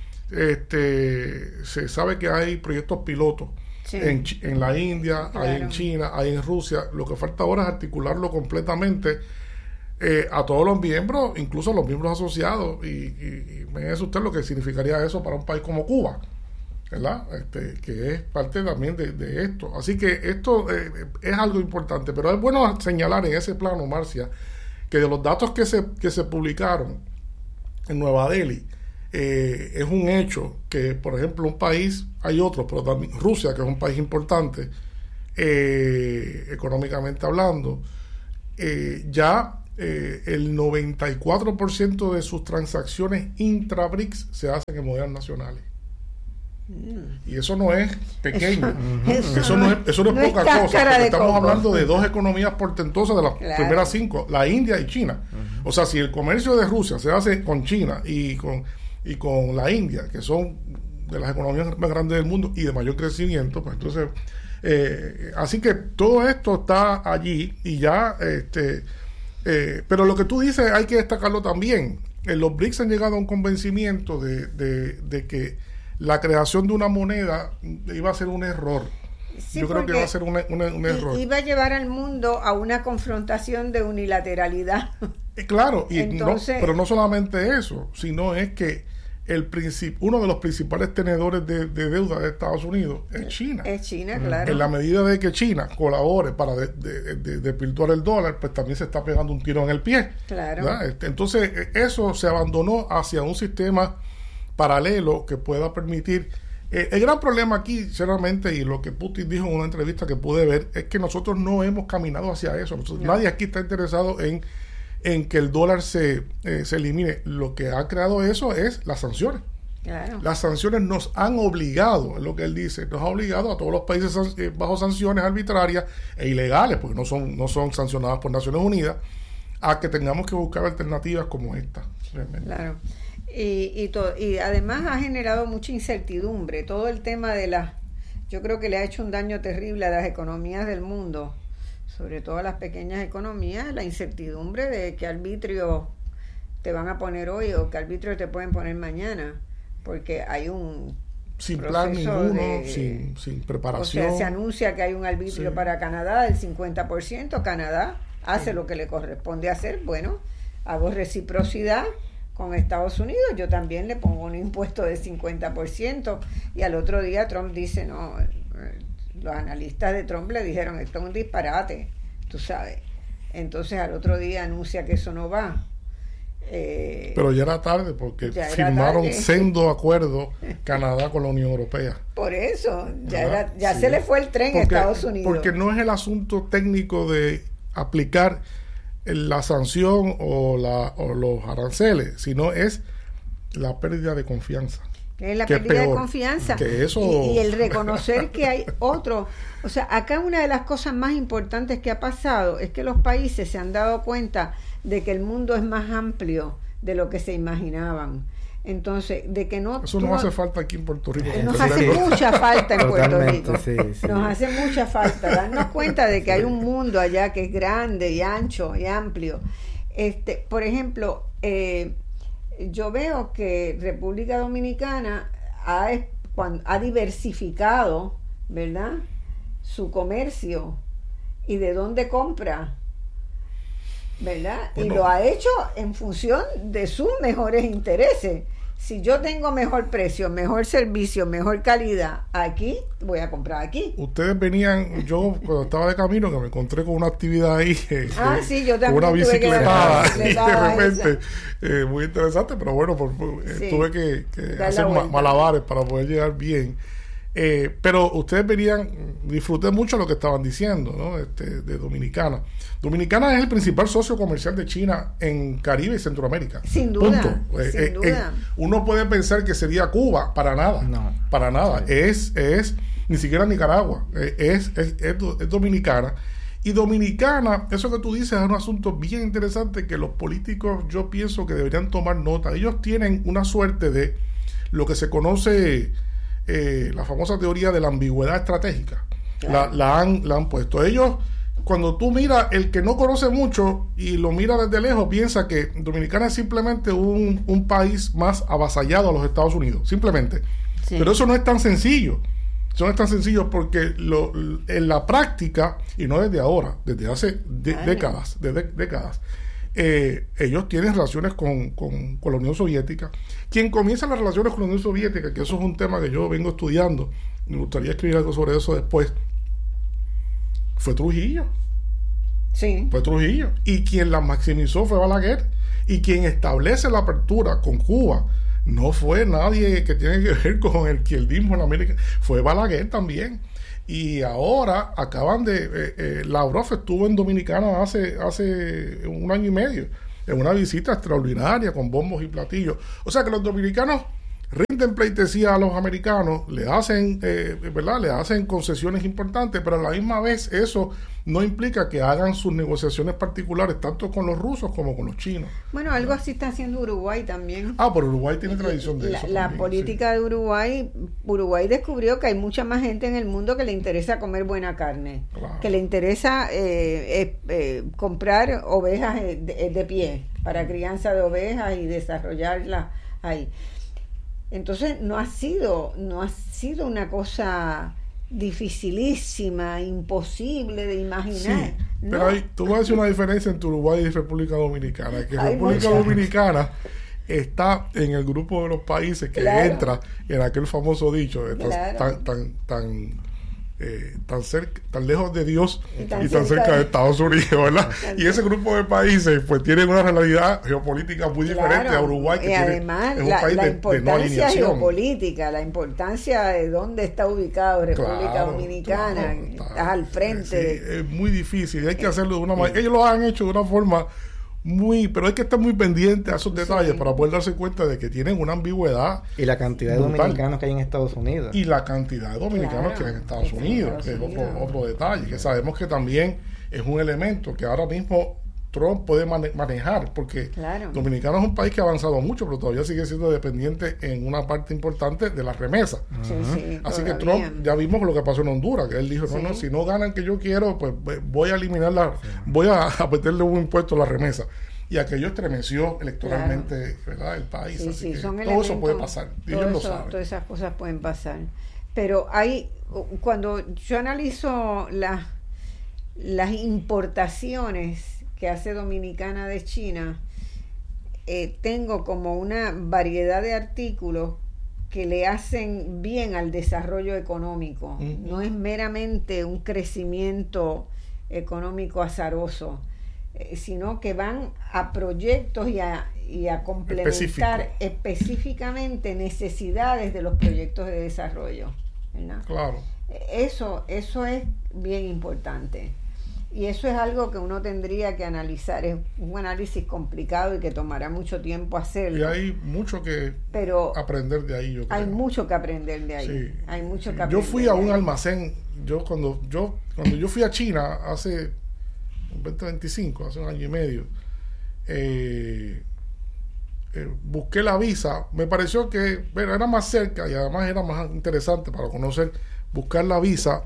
este, se sabe que hay proyectos pilotos sí. en, en la India, claro. hay en China, hay en Rusia. Lo que falta ahora es articularlo completamente eh, a todos los miembros, incluso a los miembros asociados, y, y, y me dice usted lo que significaría eso para un país como Cuba, ¿verdad? Este, que es parte también de, de esto. Así que esto eh, es algo importante, pero es bueno señalar en ese plano, Marcia, que de los datos que se, que se publicaron en Nueva Delhi, eh, es un hecho que, por ejemplo, un país, hay otros, pero también Rusia, que es un país importante, eh, económicamente hablando, eh, ya eh, el noventa y cuatro por ciento de sus transacciones intra-BRICS se hacen en monedas nacionales. Y eso no es pequeño, eso, eso no es, eso no es no poca es cosa, porque estamos coco. hablando de dos economías portentosas de las claro. primeras cinco, la India y China. Uh-huh. O sea, si el comercio de Rusia se hace con China y con, y con la India, que son de las economías más grandes del mundo y de mayor crecimiento, pues entonces, eh, así que todo esto está allí y ya, este, eh, pero lo que tú dices hay que destacarlo también. En los BRICS han llegado a un convencimiento de, de, de que la creación de una moneda iba a ser un error. Sí, yo creo que va a ser un, un, un error. Iba a llevar al mundo a una confrontación de unilateralidad. Eh, claro, y Entonces, no, pero no solamente eso, sino es que el princip- uno de los principales tenedores de, de deuda de Estados Unidos es China. Es China, claro. En la medida de que China colabore para de, de, de, desvirtuar el dólar, pues también se está pegando un tiro en el pie. Claro. Este, entonces, eso se abandonó hacia un sistema paralelo que pueda permitir. Eh, el gran problema aquí, sinceramente, y lo que Putin dijo en una entrevista que pude ver, es que nosotros no hemos caminado hacia eso. Nosotros, no. Nadie aquí está interesado en, en que el dólar se, eh, se elimine. Lo que ha creado eso es las sanciones. Claro. Las sanciones nos han obligado, es lo que él dice, nos ha obligado a todos los países eh, bajo sanciones arbitrarias e ilegales, porque no son, no son sancionadas por Naciones Unidas, a que tengamos que buscar alternativas como esta. Realmente. Claro. Y, y, to, y además ha generado mucha incertidumbre. Todo el tema de las... Yo creo que le ha hecho un daño terrible a las economías del mundo, sobre todo a las pequeñas economías, la incertidumbre de qué arbitrio te van a poner hoy o qué arbitrio te pueden poner mañana, porque hay un... Sin plan ninguno, de, sin, sin preparación. O sea, se anuncia que hay un arbitrio sí. para Canadá del cincuenta por ciento. Canadá hace sí. lo que le corresponde hacer. Bueno, hago reciprocidad con Estados Unidos, yo también le pongo un impuesto de cincuenta por ciento, y al otro día Trump dice, no, los analistas de Trump le dijeron, esto es un disparate, tú sabes. Entonces al otro día anuncia que eso no va. Eh, Pero ya era tarde, porque firmaron tarde. sendo acuerdo Canadá con la Unión Europea. Por eso, ya, era, ya sí. se le fue el tren porque, a Estados Unidos. Porque no es el asunto técnico de aplicar la sanción o, la, o los aranceles, sino es la pérdida de confianza. Es la pérdida peor, de confianza que eso... y, y el reconocer que hay otro. O sea, acá una de las cosas más importantes que ha pasado es que los países se han dado cuenta de que el mundo es más amplio de lo que se imaginaban. Entonces, de que no... Eso nos no, hace falta aquí en Puerto Rico. Nos hace mucha falta en Puerto Rico. Sí, sí. Nos hace mucha falta darnos cuenta de que hay un mundo allá que es grande y ancho y amplio. Este, por ejemplo, eh, yo veo que República Dominicana ha, ha diversificado, ¿verdad?, su comercio y de dónde compra, ¿verdad? Bueno. Y lo ha hecho en función de sus mejores intereses. Si yo tengo mejor precio, mejor servicio, mejor calidad aquí, voy a comprar aquí. Ustedes venían, yo cuando estaba de camino, que me encontré con una actividad ahí, eh, ah, sí, yo también una bicicletada, tuve y de repente, eh, muy interesante, pero bueno, por, eh, sí, tuve que, que hacer ma- malabares para poder llegar bien. Eh, pero ustedes venían, disfruté mucho lo que estaban diciendo, ¿no? Este, de Dominicana. Dominicana es el principal socio comercial de China en Caribe y Centroamérica. Sin duda. Punto. Sin eh, duda. Eh, uno puede pensar que sería Cuba, para nada. No. Para nada. Sí. Es, es, ni siquiera Nicaragua. Eh, es, es, es, es Dominicana. Y Dominicana, eso que tú dices es un asunto bien interesante que los políticos, yo pienso que deberían tomar nota. Ellos tienen una suerte de lo que se conoce... Eh, la famosa teoría de la ambigüedad estratégica. Claro. La, la, han, la han puesto. Ellos, cuando tú miras, el que no conoce mucho y lo mira desde lejos, piensa que Dominicana es simplemente un, un país más avasallado a los Estados Unidos, simplemente. Sí. Pero eso no es tan sencillo. Eso no es tan sencillo porque lo, en la práctica, y no desde ahora, desde hace de, décadas, de, de, décadas, Eh, ellos tienen relaciones con, con, con la Unión Soviética. Quien comienza las relaciones con la Unión Soviética, que eso es un tema que yo vengo estudiando, me gustaría escribir algo sobre eso después, fue Trujillo. Sí. Fue Trujillo. Y quien la maximizó fue Balaguer. Y quien establece la apertura con Cuba no fue nadie que tiene que ver con el izquierdismo en América, fue Balaguer también. Y ahora acaban de... Eh, eh, Lavrov estuvo en Dominicana hace, hace un año y medio, en una visita extraordinaria con bombos y platillos. O sea que los dominicanos rinden pleitesía a los americanos, le hacen, eh, ¿verdad? Le hacen concesiones importantes, pero a la misma vez eso no implica que hagan sus negociaciones particulares tanto con los rusos como con los chinos. Bueno, algo así está haciendo Uruguay también. Ah, pero Uruguay tiene tradición de la, eso. La también, política sí. de Uruguay, Uruguay descubrió que hay mucha más gente en el mundo que le interesa comer buena carne, Claro. que le interesa eh, eh, eh, comprar ovejas de, de pie para crianza de ovejas y desarrollarlas ahí. Entonces no ha sido, no ha sido una cosa dificilísima, imposible de imaginar. Sí, ¿no? pero hay, tú vas a decir una diferencia entre Uruguay y República Dominicana, que Hay República mucha. Dominicana está en el grupo de los países que Claro. entra en aquel famoso dicho de tan, Claro. tan, tan, tan Eh, tan cerca, tan lejos de Dios y y tan, tan, cerca, cerca de de Estados Unidos, ¿verdad? Tan Y ese grupo de países pues tienen una realidad geopolítica muy Claro, diferente a Uruguay, que y tiene, además es un la, país la de, de no importancia alineación. geopolítica, la importancia de dónde está ubicado República Claro, Dominicana, claro, estás está- al frente. sí, de- es muy difícil y hay que hacerlo de una manera. Ellos lo han hecho de una forma muy, pero hay que estar muy pendiente a esos detalles Sí. para poder darse cuenta de que tienen una ambigüedad Y la cantidad de brutal. dominicanos que hay en Estados Unidos. y la cantidad de dominicanos Claro, que hay en Estados en Unidos, Estados que es Unidos. otro, otro detalle, que sabemos que también es un elemento que ahora mismo Trump puede mane- manejar, porque Claro. Dominicano es un país que ha avanzado mucho, pero todavía sigue siendo dependiente en una parte importante de las remesas. Sí, sí, Así que todavía. Trump, ya vimos lo que pasó en Honduras, que él dijo, no, Sí. no, si no ganan que yo quiero, pues ve- voy a eliminar la, voy a, a meterle un impuesto a la remesa. Y aquello estremeció electoralmente, ¿verdad?, el país. Sí, Así sí, que son todo elementos, eso puede pasar, y todo ellos lo eso- saben. Todas esas cosas pueden pasar. Pero hay, cuando yo analizo las las importaciones que hace Dominicana de China, eh, tengo como una variedad de artículos que le hacen bien al desarrollo económico. Ujú. No es meramente un crecimiento económico azaroso, eh, sino que van a proyectos y a, y a complementar Específico. específicamente necesidades de los proyectos de desarrollo, ¿verdad? Claro. Eso, eso es bien importante. Y eso es algo que uno tendría que analizar. Es un análisis complicado y que tomará mucho tiempo Y hacerlo. hay mucho que Pero aprender de ahí, yo creo. hay mucho que aprender de ahí. Sí, hay mucho sí. que aprender. Yo fui a de un ahí. almacén, yo cuando yo cuando yo fui a China hace veinte veinticinco, hace un año y medio, eh, eh, busqué la visa, me pareció que bueno, era más cerca y además era más interesante para conocer, buscar la visa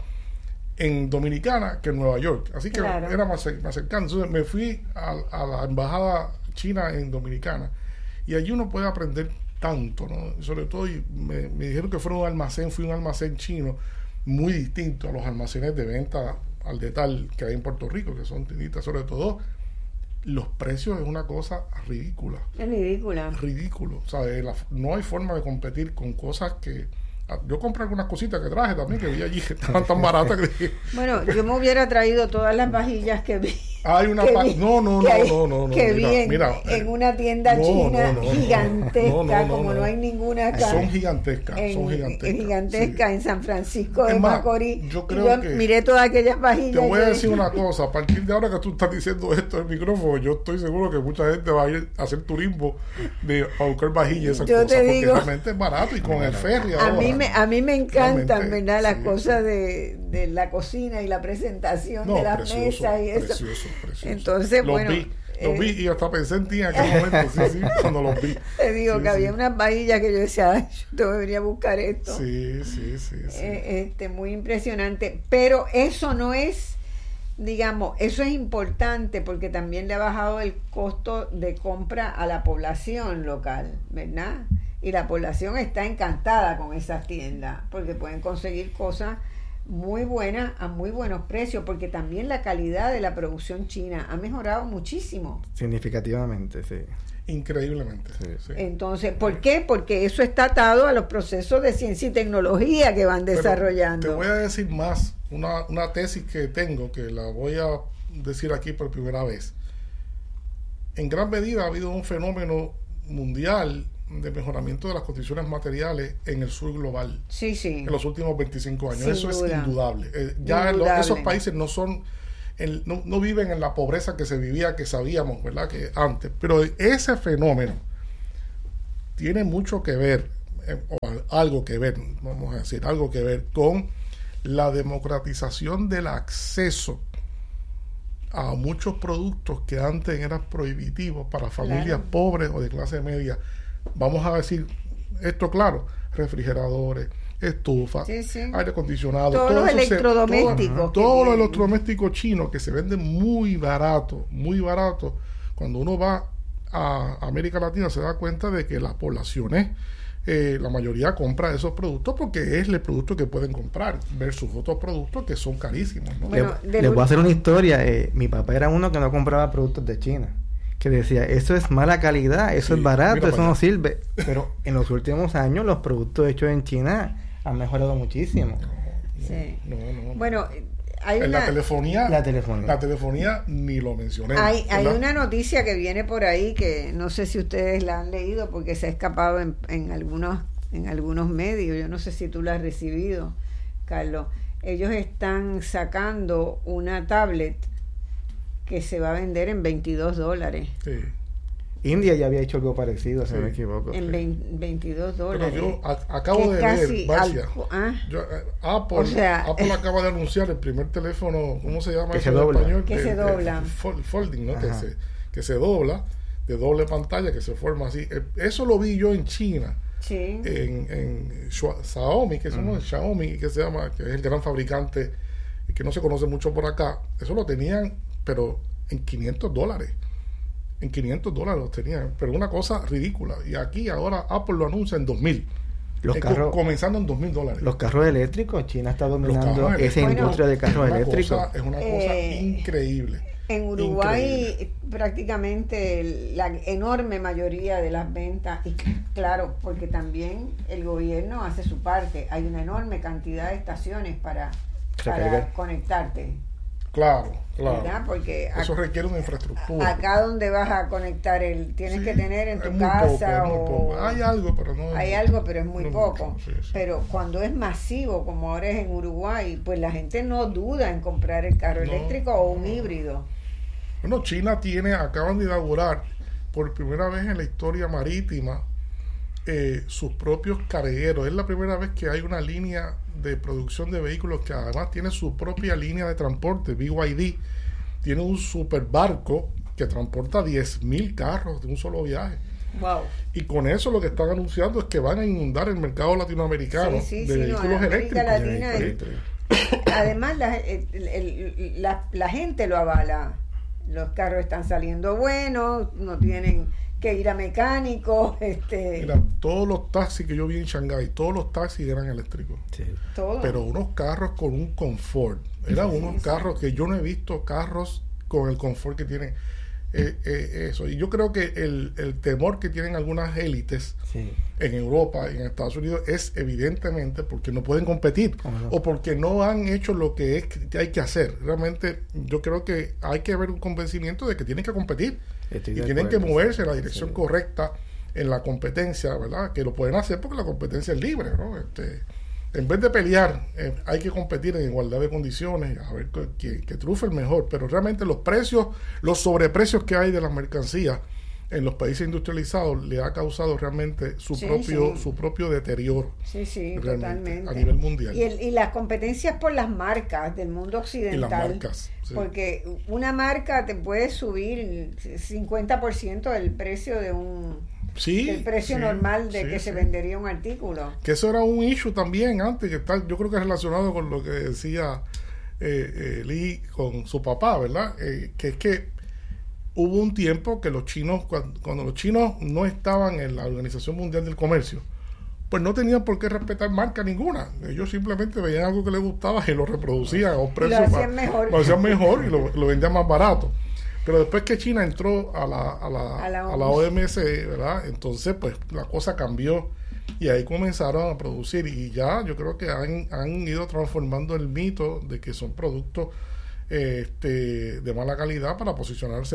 en Dominicana que en Nueva York, así que Claro. era más, cer- más cercano. Entonces me fui a, a la embajada china en Dominicana y allí uno puede aprender tanto, ¿no? Sobre todo y me, me dijeron que fuera un almacén, fui a un almacén chino muy distinto a los almacenes de venta al detalle que hay en Puerto Rico, que son tienditas, sobre todo los precios es una cosa ridícula, Es ridícula. ridículo, ¿sabes? La- no hay forma de competir con cosas que yo compré algunas cositas que traje también que vi allí que estaban tan baratas que dije, Bueno, yo me hubiera traído todas las vajillas que vi. hay una que pa- vi- no no que no hay- no no no que mira, vi en, mira, en eh, una tienda no, china no, no, no. gigantesca, No, no, no, como no, no. hay ninguna acá. son gigantescas en, son gigantescas gigantesca sí. en San Francisco de Es más, Macorís. yo Y creo yo que- miré todas aquellas vajillas. Te voy y a yo decir dije, una cosa, a partir de ahora que tú estás diciendo esto en el micrófono, yo estoy seguro que mucha gente va a ir a hacer turismo de, a buscar vajillas y esas Yo cosas, te porque digo- realmente es barato y con el ferry A ahora. mí me, a mí me encantan, Realmente, ¿verdad? Las sí, cosas sí. de, de la cocina y la presentación No, de las precioso, mesas y eso. precioso, precioso. Entonces, los bueno, vi, los eh, vi y hasta pensé en ti en aquel momento, sí, sí, cuando los vi. Te digo Sí, que sí. había unas vajillas que yo decía, ay, yo debería buscar esto. Sí, sí, sí, sí. Eh, este, muy impresionante. Pero eso no es, digamos, eso es importante porque también le ha bajado el costo de compra a la población local, ¿verdad? Y la población está encantada con esas tiendas porque pueden conseguir cosas muy buenas a muy buenos precios, porque también la calidad de la producción china ha mejorado muchísimo. Significativamente, sí. Increíblemente. Sí. sí. Entonces, ¿por qué? Porque eso está atado a los procesos de ciencia y tecnología que van Pero desarrollando. te voy a decir más, una, una tesis que tengo, que la voy a decir aquí por primera vez. En gran medida ha habido un fenómeno mundial de mejoramiento de las condiciones materiales en el sur global. Sí, sí. En los últimos veinticinco años. Sin Eso duda. es indudable. Eh, ya Indudable. lo- esos países no son, el- no, no viven en la pobreza que se vivía, que sabíamos, ¿verdad? Que antes. Pero ese fenómeno tiene mucho que ver, eh, o algo que ver, vamos a decir, algo que ver con la democratización del acceso a muchos productos que antes eran prohibitivos para familias Claro. pobres o de clase media. Vamos a decir esto claro, refrigeradores, estufas, Sí, sí. aire acondicionado, Todos todo los eso se- electrodomésticos todo- que todos los tienen. electrodomésticos chinos que se venden muy barato, muy barato. Cuando uno va a América Latina se da cuenta de que las poblaciones, eh, la mayoría compra esos productos porque es el producto que pueden comprar versus otros productos que son carísimos, ¿no? Bueno, Le- del les voy a ul- hacer una historia. eh, mi papá era uno que no compraba productos de China. Que decía, eso es mala calidad, eso Sí, es barato, mira eso para no allá. sirve. Pero en los últimos años los productos hechos en China han mejorado muchísimo. Sí. No, no. Bueno, hay En una, la telefonía, La telefonía. la telefonía ni lo mencioné. hay, hay ¿verdad? una noticia que viene por ahí que no sé si ustedes la han leído porque se ha escapado en, en algunos en algunos medios. Yo no sé si tú la has recibido, Carlos. Ellos están sacando una tablet que se va a vender en veintidós dólares. Sí. India ya había hecho algo parecido, si Sí. no me equivoco. En vein- veintidós Pero dólares. yo a- acabo Que de casi ver, Marcia, al- ah, yo, eh, Apple, O sea, Apple eh, acaba de anunciar el primer teléfono, ¿cómo se llama Que eso se en dobla. español? Que De- se de- dobla. fol- folding, ¿no? Que Ajá. se, que se dobla, de doble pantalla, que se forma así. Eh, Eso lo vi yo en China, sí. en, en Shua- Xiaomi, que es uno de Xiaomi, que se llama, que es el gran fabricante y que no se conoce mucho por acá. Eso lo tenían, pero en quinientos dólares. En quinientos dólares los tenían, pero una cosa ridícula. Y aquí ahora Apple lo anuncia en dos mil. Los Eh, co- carros- comenzando en dos mil dólares. Los carros eléctricos, China está dominando carros esa eléctricos. industria de carros Una eléctricos. cosa- es una cosa Eh, increíble. En Uruguay Increíble. prácticamente la enorme mayoría de las ventas, y claro, porque también el gobierno hace su parte, hay una enorme cantidad de estaciones para, para Recargar. conectarte, Claro, claro. ¿verdad? Porque Eso ac- requiere una infraestructura. acá donde vas a conectar, el tienes Sí, que tener en tu es muy casa poco, es muy o poco. Hay algo, pero no. hay algo, pero es muy no poco. mucho, sí, sí. Pero cuando es masivo, como ahora es en Uruguay, pues la gente no duda en comprar el carro No, eléctrico o un no. híbrido. Bueno, China tiene, acaban de inaugurar por primera vez en la historia marítima eh, sus propios cargueros. Es la primera vez que hay una línea de producción de vehículos que además tiene su propia línea de transporte, B Y D. Tiene un super barco que transporta diez mil carros de un solo viaje. Wow. Y con eso lo que están anunciando es que van a inundar el mercado latinoamericano Sí, sí, de sí, no, vehículos en América eléctricos. Latina Sí, es- sí. Además, la, el- el- la, la gente lo avala. Los carros están saliendo buenos, no tienen que ir a mecánicos, este, Mira, todos los taxis que yo vi en Shanghái, todos los taxis eran eléctricos. Sí. todo. Pero unos carros con un confort. Eran Sí, unos sí. carros que yo no he visto carros con el confort que tienen eh, eh, eso. Y yo creo que el, el temor que tienen algunas élites Sí. en Europa y en Estados Unidos es evidentemente porque no pueden competir ¿Cómo no? o porque no han hecho lo que es que hay que hacer. Realmente yo creo que hay que haber un convencimiento de que tienen que competir Estoy y de tienen que acuerdo, moverse en la sí. dirección Sí. correcta en la competencia, ¿verdad? Que lo pueden hacer porque la competencia es libre, ¿no? Este, en vez de pelear, eh, hay que competir en igualdad de condiciones, a ver que, que, que triunfe el mejor. Pero realmente los precios, los sobreprecios que hay de las mercancías en los países industrializados le ha causado realmente su Sí, propio sí. su propio deterioro. Sí, sí, realmente, totalmente. a nivel mundial. Y, el- y las competencias por las marcas del mundo occidental. Y las marcas, sí. Porque una marca te puede subir cincuenta por ciento del precio de un Sí, del precio sí, normal de sí, que sí. se vendería un artículo. Que eso era un issue también antes, que está, yo creo que es relacionado con lo que decía eh, eh, Lee con su papá, ¿verdad? Eh, que es que hubo un tiempo que los chinos, cuando, cuando los chinos no estaban en la Organización Mundial del Comercio, pues no tenían por qué respetar marca ninguna. Ellos simplemente veían algo que les gustaba y lo reproducían a un precio hacían más- mejor. lo hacían mejor y lo, lo vendían más barato. Pero después que China entró a la, a la, A la a la O M C, ¿verdad? Entonces, pues la cosa cambió y ahí comenzaron a producir. Y ya yo creo que han, han ido transformando el mito de que son productos eh, este, de mala calidad para posicionarse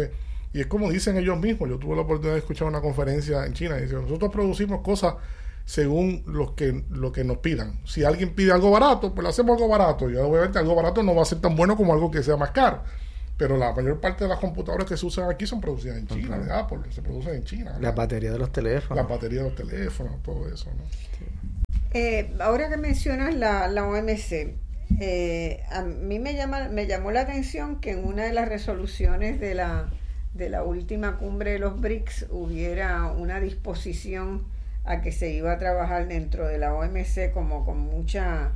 Y es como dicen ellos mismos. Yo tuve la oportunidad de escuchar una conferencia en China y dicen, nosotros producimos cosas según lo que, lo que nos pidan. Si alguien pide algo barato, pues le hacemos algo barato. Y obviamente algo barato no va a ser tan bueno como algo que sea más caro. Pero la mayor parte de las computadoras que se usan aquí son producidas en China, de Apple, se producen en China, ¿no? La batería de los teléfonos. La batería de los teléfonos, todo eso, ¿no? Sí. Eh, ahora que mencionas la, la O M C, eh, a mí me llama me llamó la atención que en una de las resoluciones de la de la última cumbre de los B R I C S hubiera una disposición a que se iba a trabajar dentro de la O M C como con mucha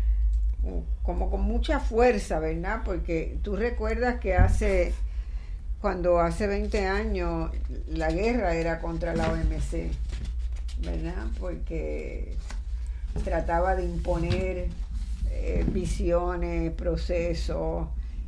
como con mucha fuerza, ¿verdad? Porque tú recuerdas que hace cuando hace veinte años la guerra era contra la O M C, ¿verdad? Porque trataba de imponer eh, visiones, procesos,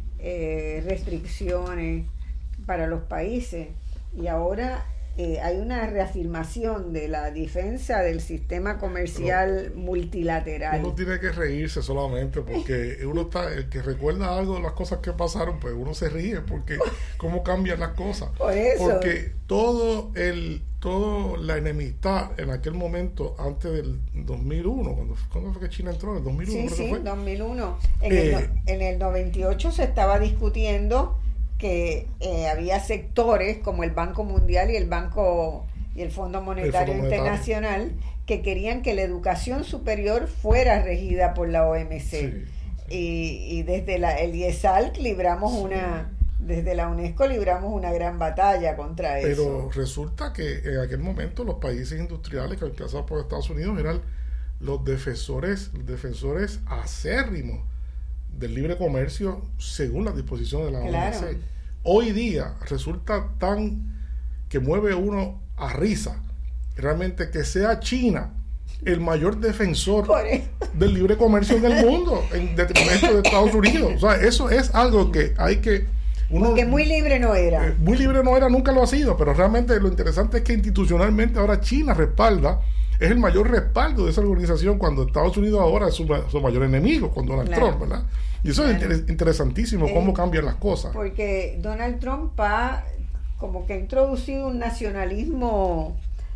eh, restricciones para los países, y ahora eh, hay una reafirmación de la defensa del sistema comercial Pero multilateral. Uno tiene que reírse solamente porque uno está, el que recuerda algo de las cosas que pasaron, pues uno se ríe porque cómo cambian las cosas. Por eso. Porque todo el todo la enemistad en aquel momento antes del dos mil uno, cuando, ¿cuándo fue que China entró? ¿En el dos mil uno? Sí, creo sí, que fue. dos mil uno. En, Eh, el, en el noventa y ocho se estaba discutiendo que eh, había sectores como el Banco Mundial y el Banco y el Fondo Monetario, el Fondo Monetario Internacional que querían que la educación superior fuera regida por la O M C. Sí, sí. Y, y desde la, el I E S A L libramos sí. una, desde la UNESCO libramos una gran batalla contra Pero eso. Pero resulta que en aquel momento los países industriales que alcanzados por Estados Unidos eran los defensores, los defensores acérrimos del libre comercio según las disposiciones de la Claro. O M C. Hoy día resulta tan que mueve uno a risa realmente que sea China el mayor defensor del libre comercio en el mundo, en detrimento de Estados Unidos. O sea, eso es algo que hay que uno, porque muy libre no era. Eh, muy libre no era, nunca lo ha sido, pero realmente lo interesante es que institucionalmente ahora China respalda, es el mayor respaldo de esa organización cuando Estados Unidos ahora es su, su mayor enemigo con Donald Claro. Trump, ¿verdad? Y eso Claro. es inter- interesantísimo, Eh, cómo cambian las cosas. Porque Donald Trump ha como que ha introducido un nacionalismo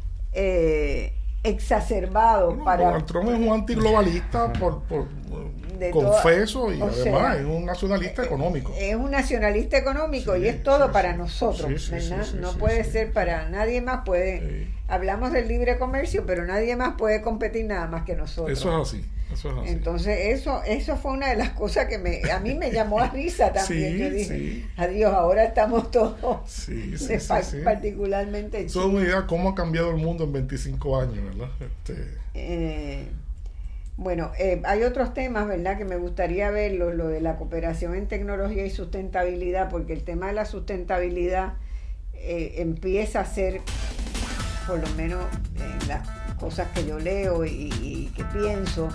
eh, exacerbado Bueno, para... Donald Trump es un antiglobalista por, por De confeso toda- y o además sea, es un nacionalista económico. Es un nacionalista económico Sí, y es todo sí, para sí. nosotros, Sí, sí, ¿verdad? sí, sí, no sí, puede sí. ser para nadie más, puede... Sí. Hablamos del libre comercio, pero nadie más puede competir nada más que nosotros. Eso es así, eso es así. Entonces eso eso fue una de las cosas que me a mí me llamó a risa también. Sí, Yo dije, sí. adiós, ahora estamos todos, Sí, sí, de- sí, pa- sí. particularmente Eso es una idea de cómo ha cambiado el mundo en veinticinco años, ¿verdad? Este, Eh, bueno, eh, hay otros temas, ¿verdad?, que me gustaría verlos, lo de la cooperación en tecnología y sustentabilidad, porque el tema de la sustentabilidad eh, empieza a ser, por lo menos en las cosas que yo leo y, y que pienso,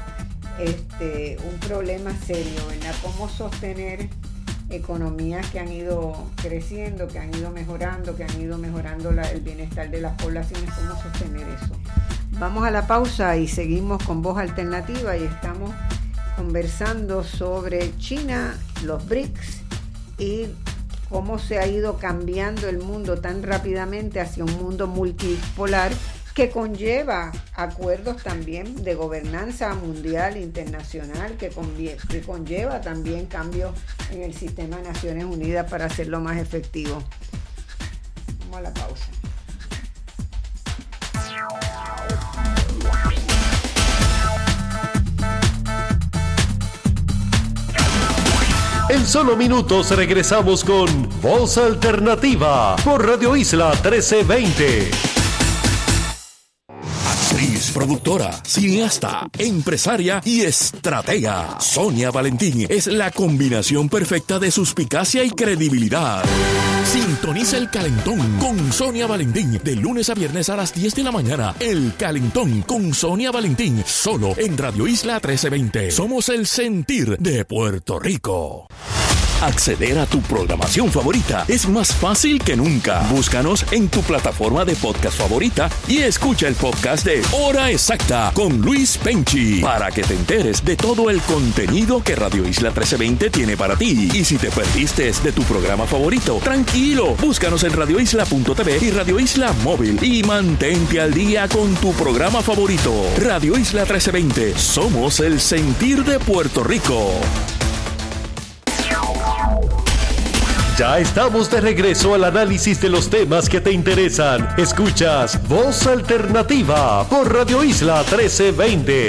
este, un problema serio, ¿verdad? Cómo sostener economías que han ido creciendo, que han ido mejorando, que han ido mejorando la, el bienestar de las poblaciones, cómo sostener eso. Vamos a la pausa y seguimos con Voz Alternativa y estamos conversando sobre China, los B R I C S y cómo se ha ido cambiando el mundo tan rápidamente hacia un mundo multipolar que conlleva acuerdos también de gobernanza mundial, internacional, que, convie- que conlleva también cambios en el sistema de Naciones Unidas para hacerlo más efectivo. Vamos a la pausa. En solo minutos regresamos con Voz Alternativa por Radio Isla trece veinte. Actriz, productora, cineasta, empresaria y estratega. Sonia Valentín es la combinación perfecta de suspicacia y credibilidad. Sintoniza El Calentón con Sonia Valentín de lunes a viernes a las diez de la mañana. El Calentón con Sonia Valentín, solo en Radio Isla trece veinte. Somos el sentir de Puerto Rico. Acceder a tu programación favorita es más fácil que nunca. Búscanos en tu plataforma de podcast favorita y escucha el podcast de Hora Exacta con Luis Penchi para que te enteres de todo el contenido que Radio Isla trece veinte tiene para ti. Y si te perdiste de tu programa favorito, tranquilo, búscanos en radio isla punto t v y Radio Isla Móvil y mantente al día con tu programa favorito. Radio Isla trece veinte, somos el sentir de Puerto Rico. Ya estamos de regreso al análisis de los temas que te interesan. Escuchas Voz Alternativa por Radio Isla trece veinte.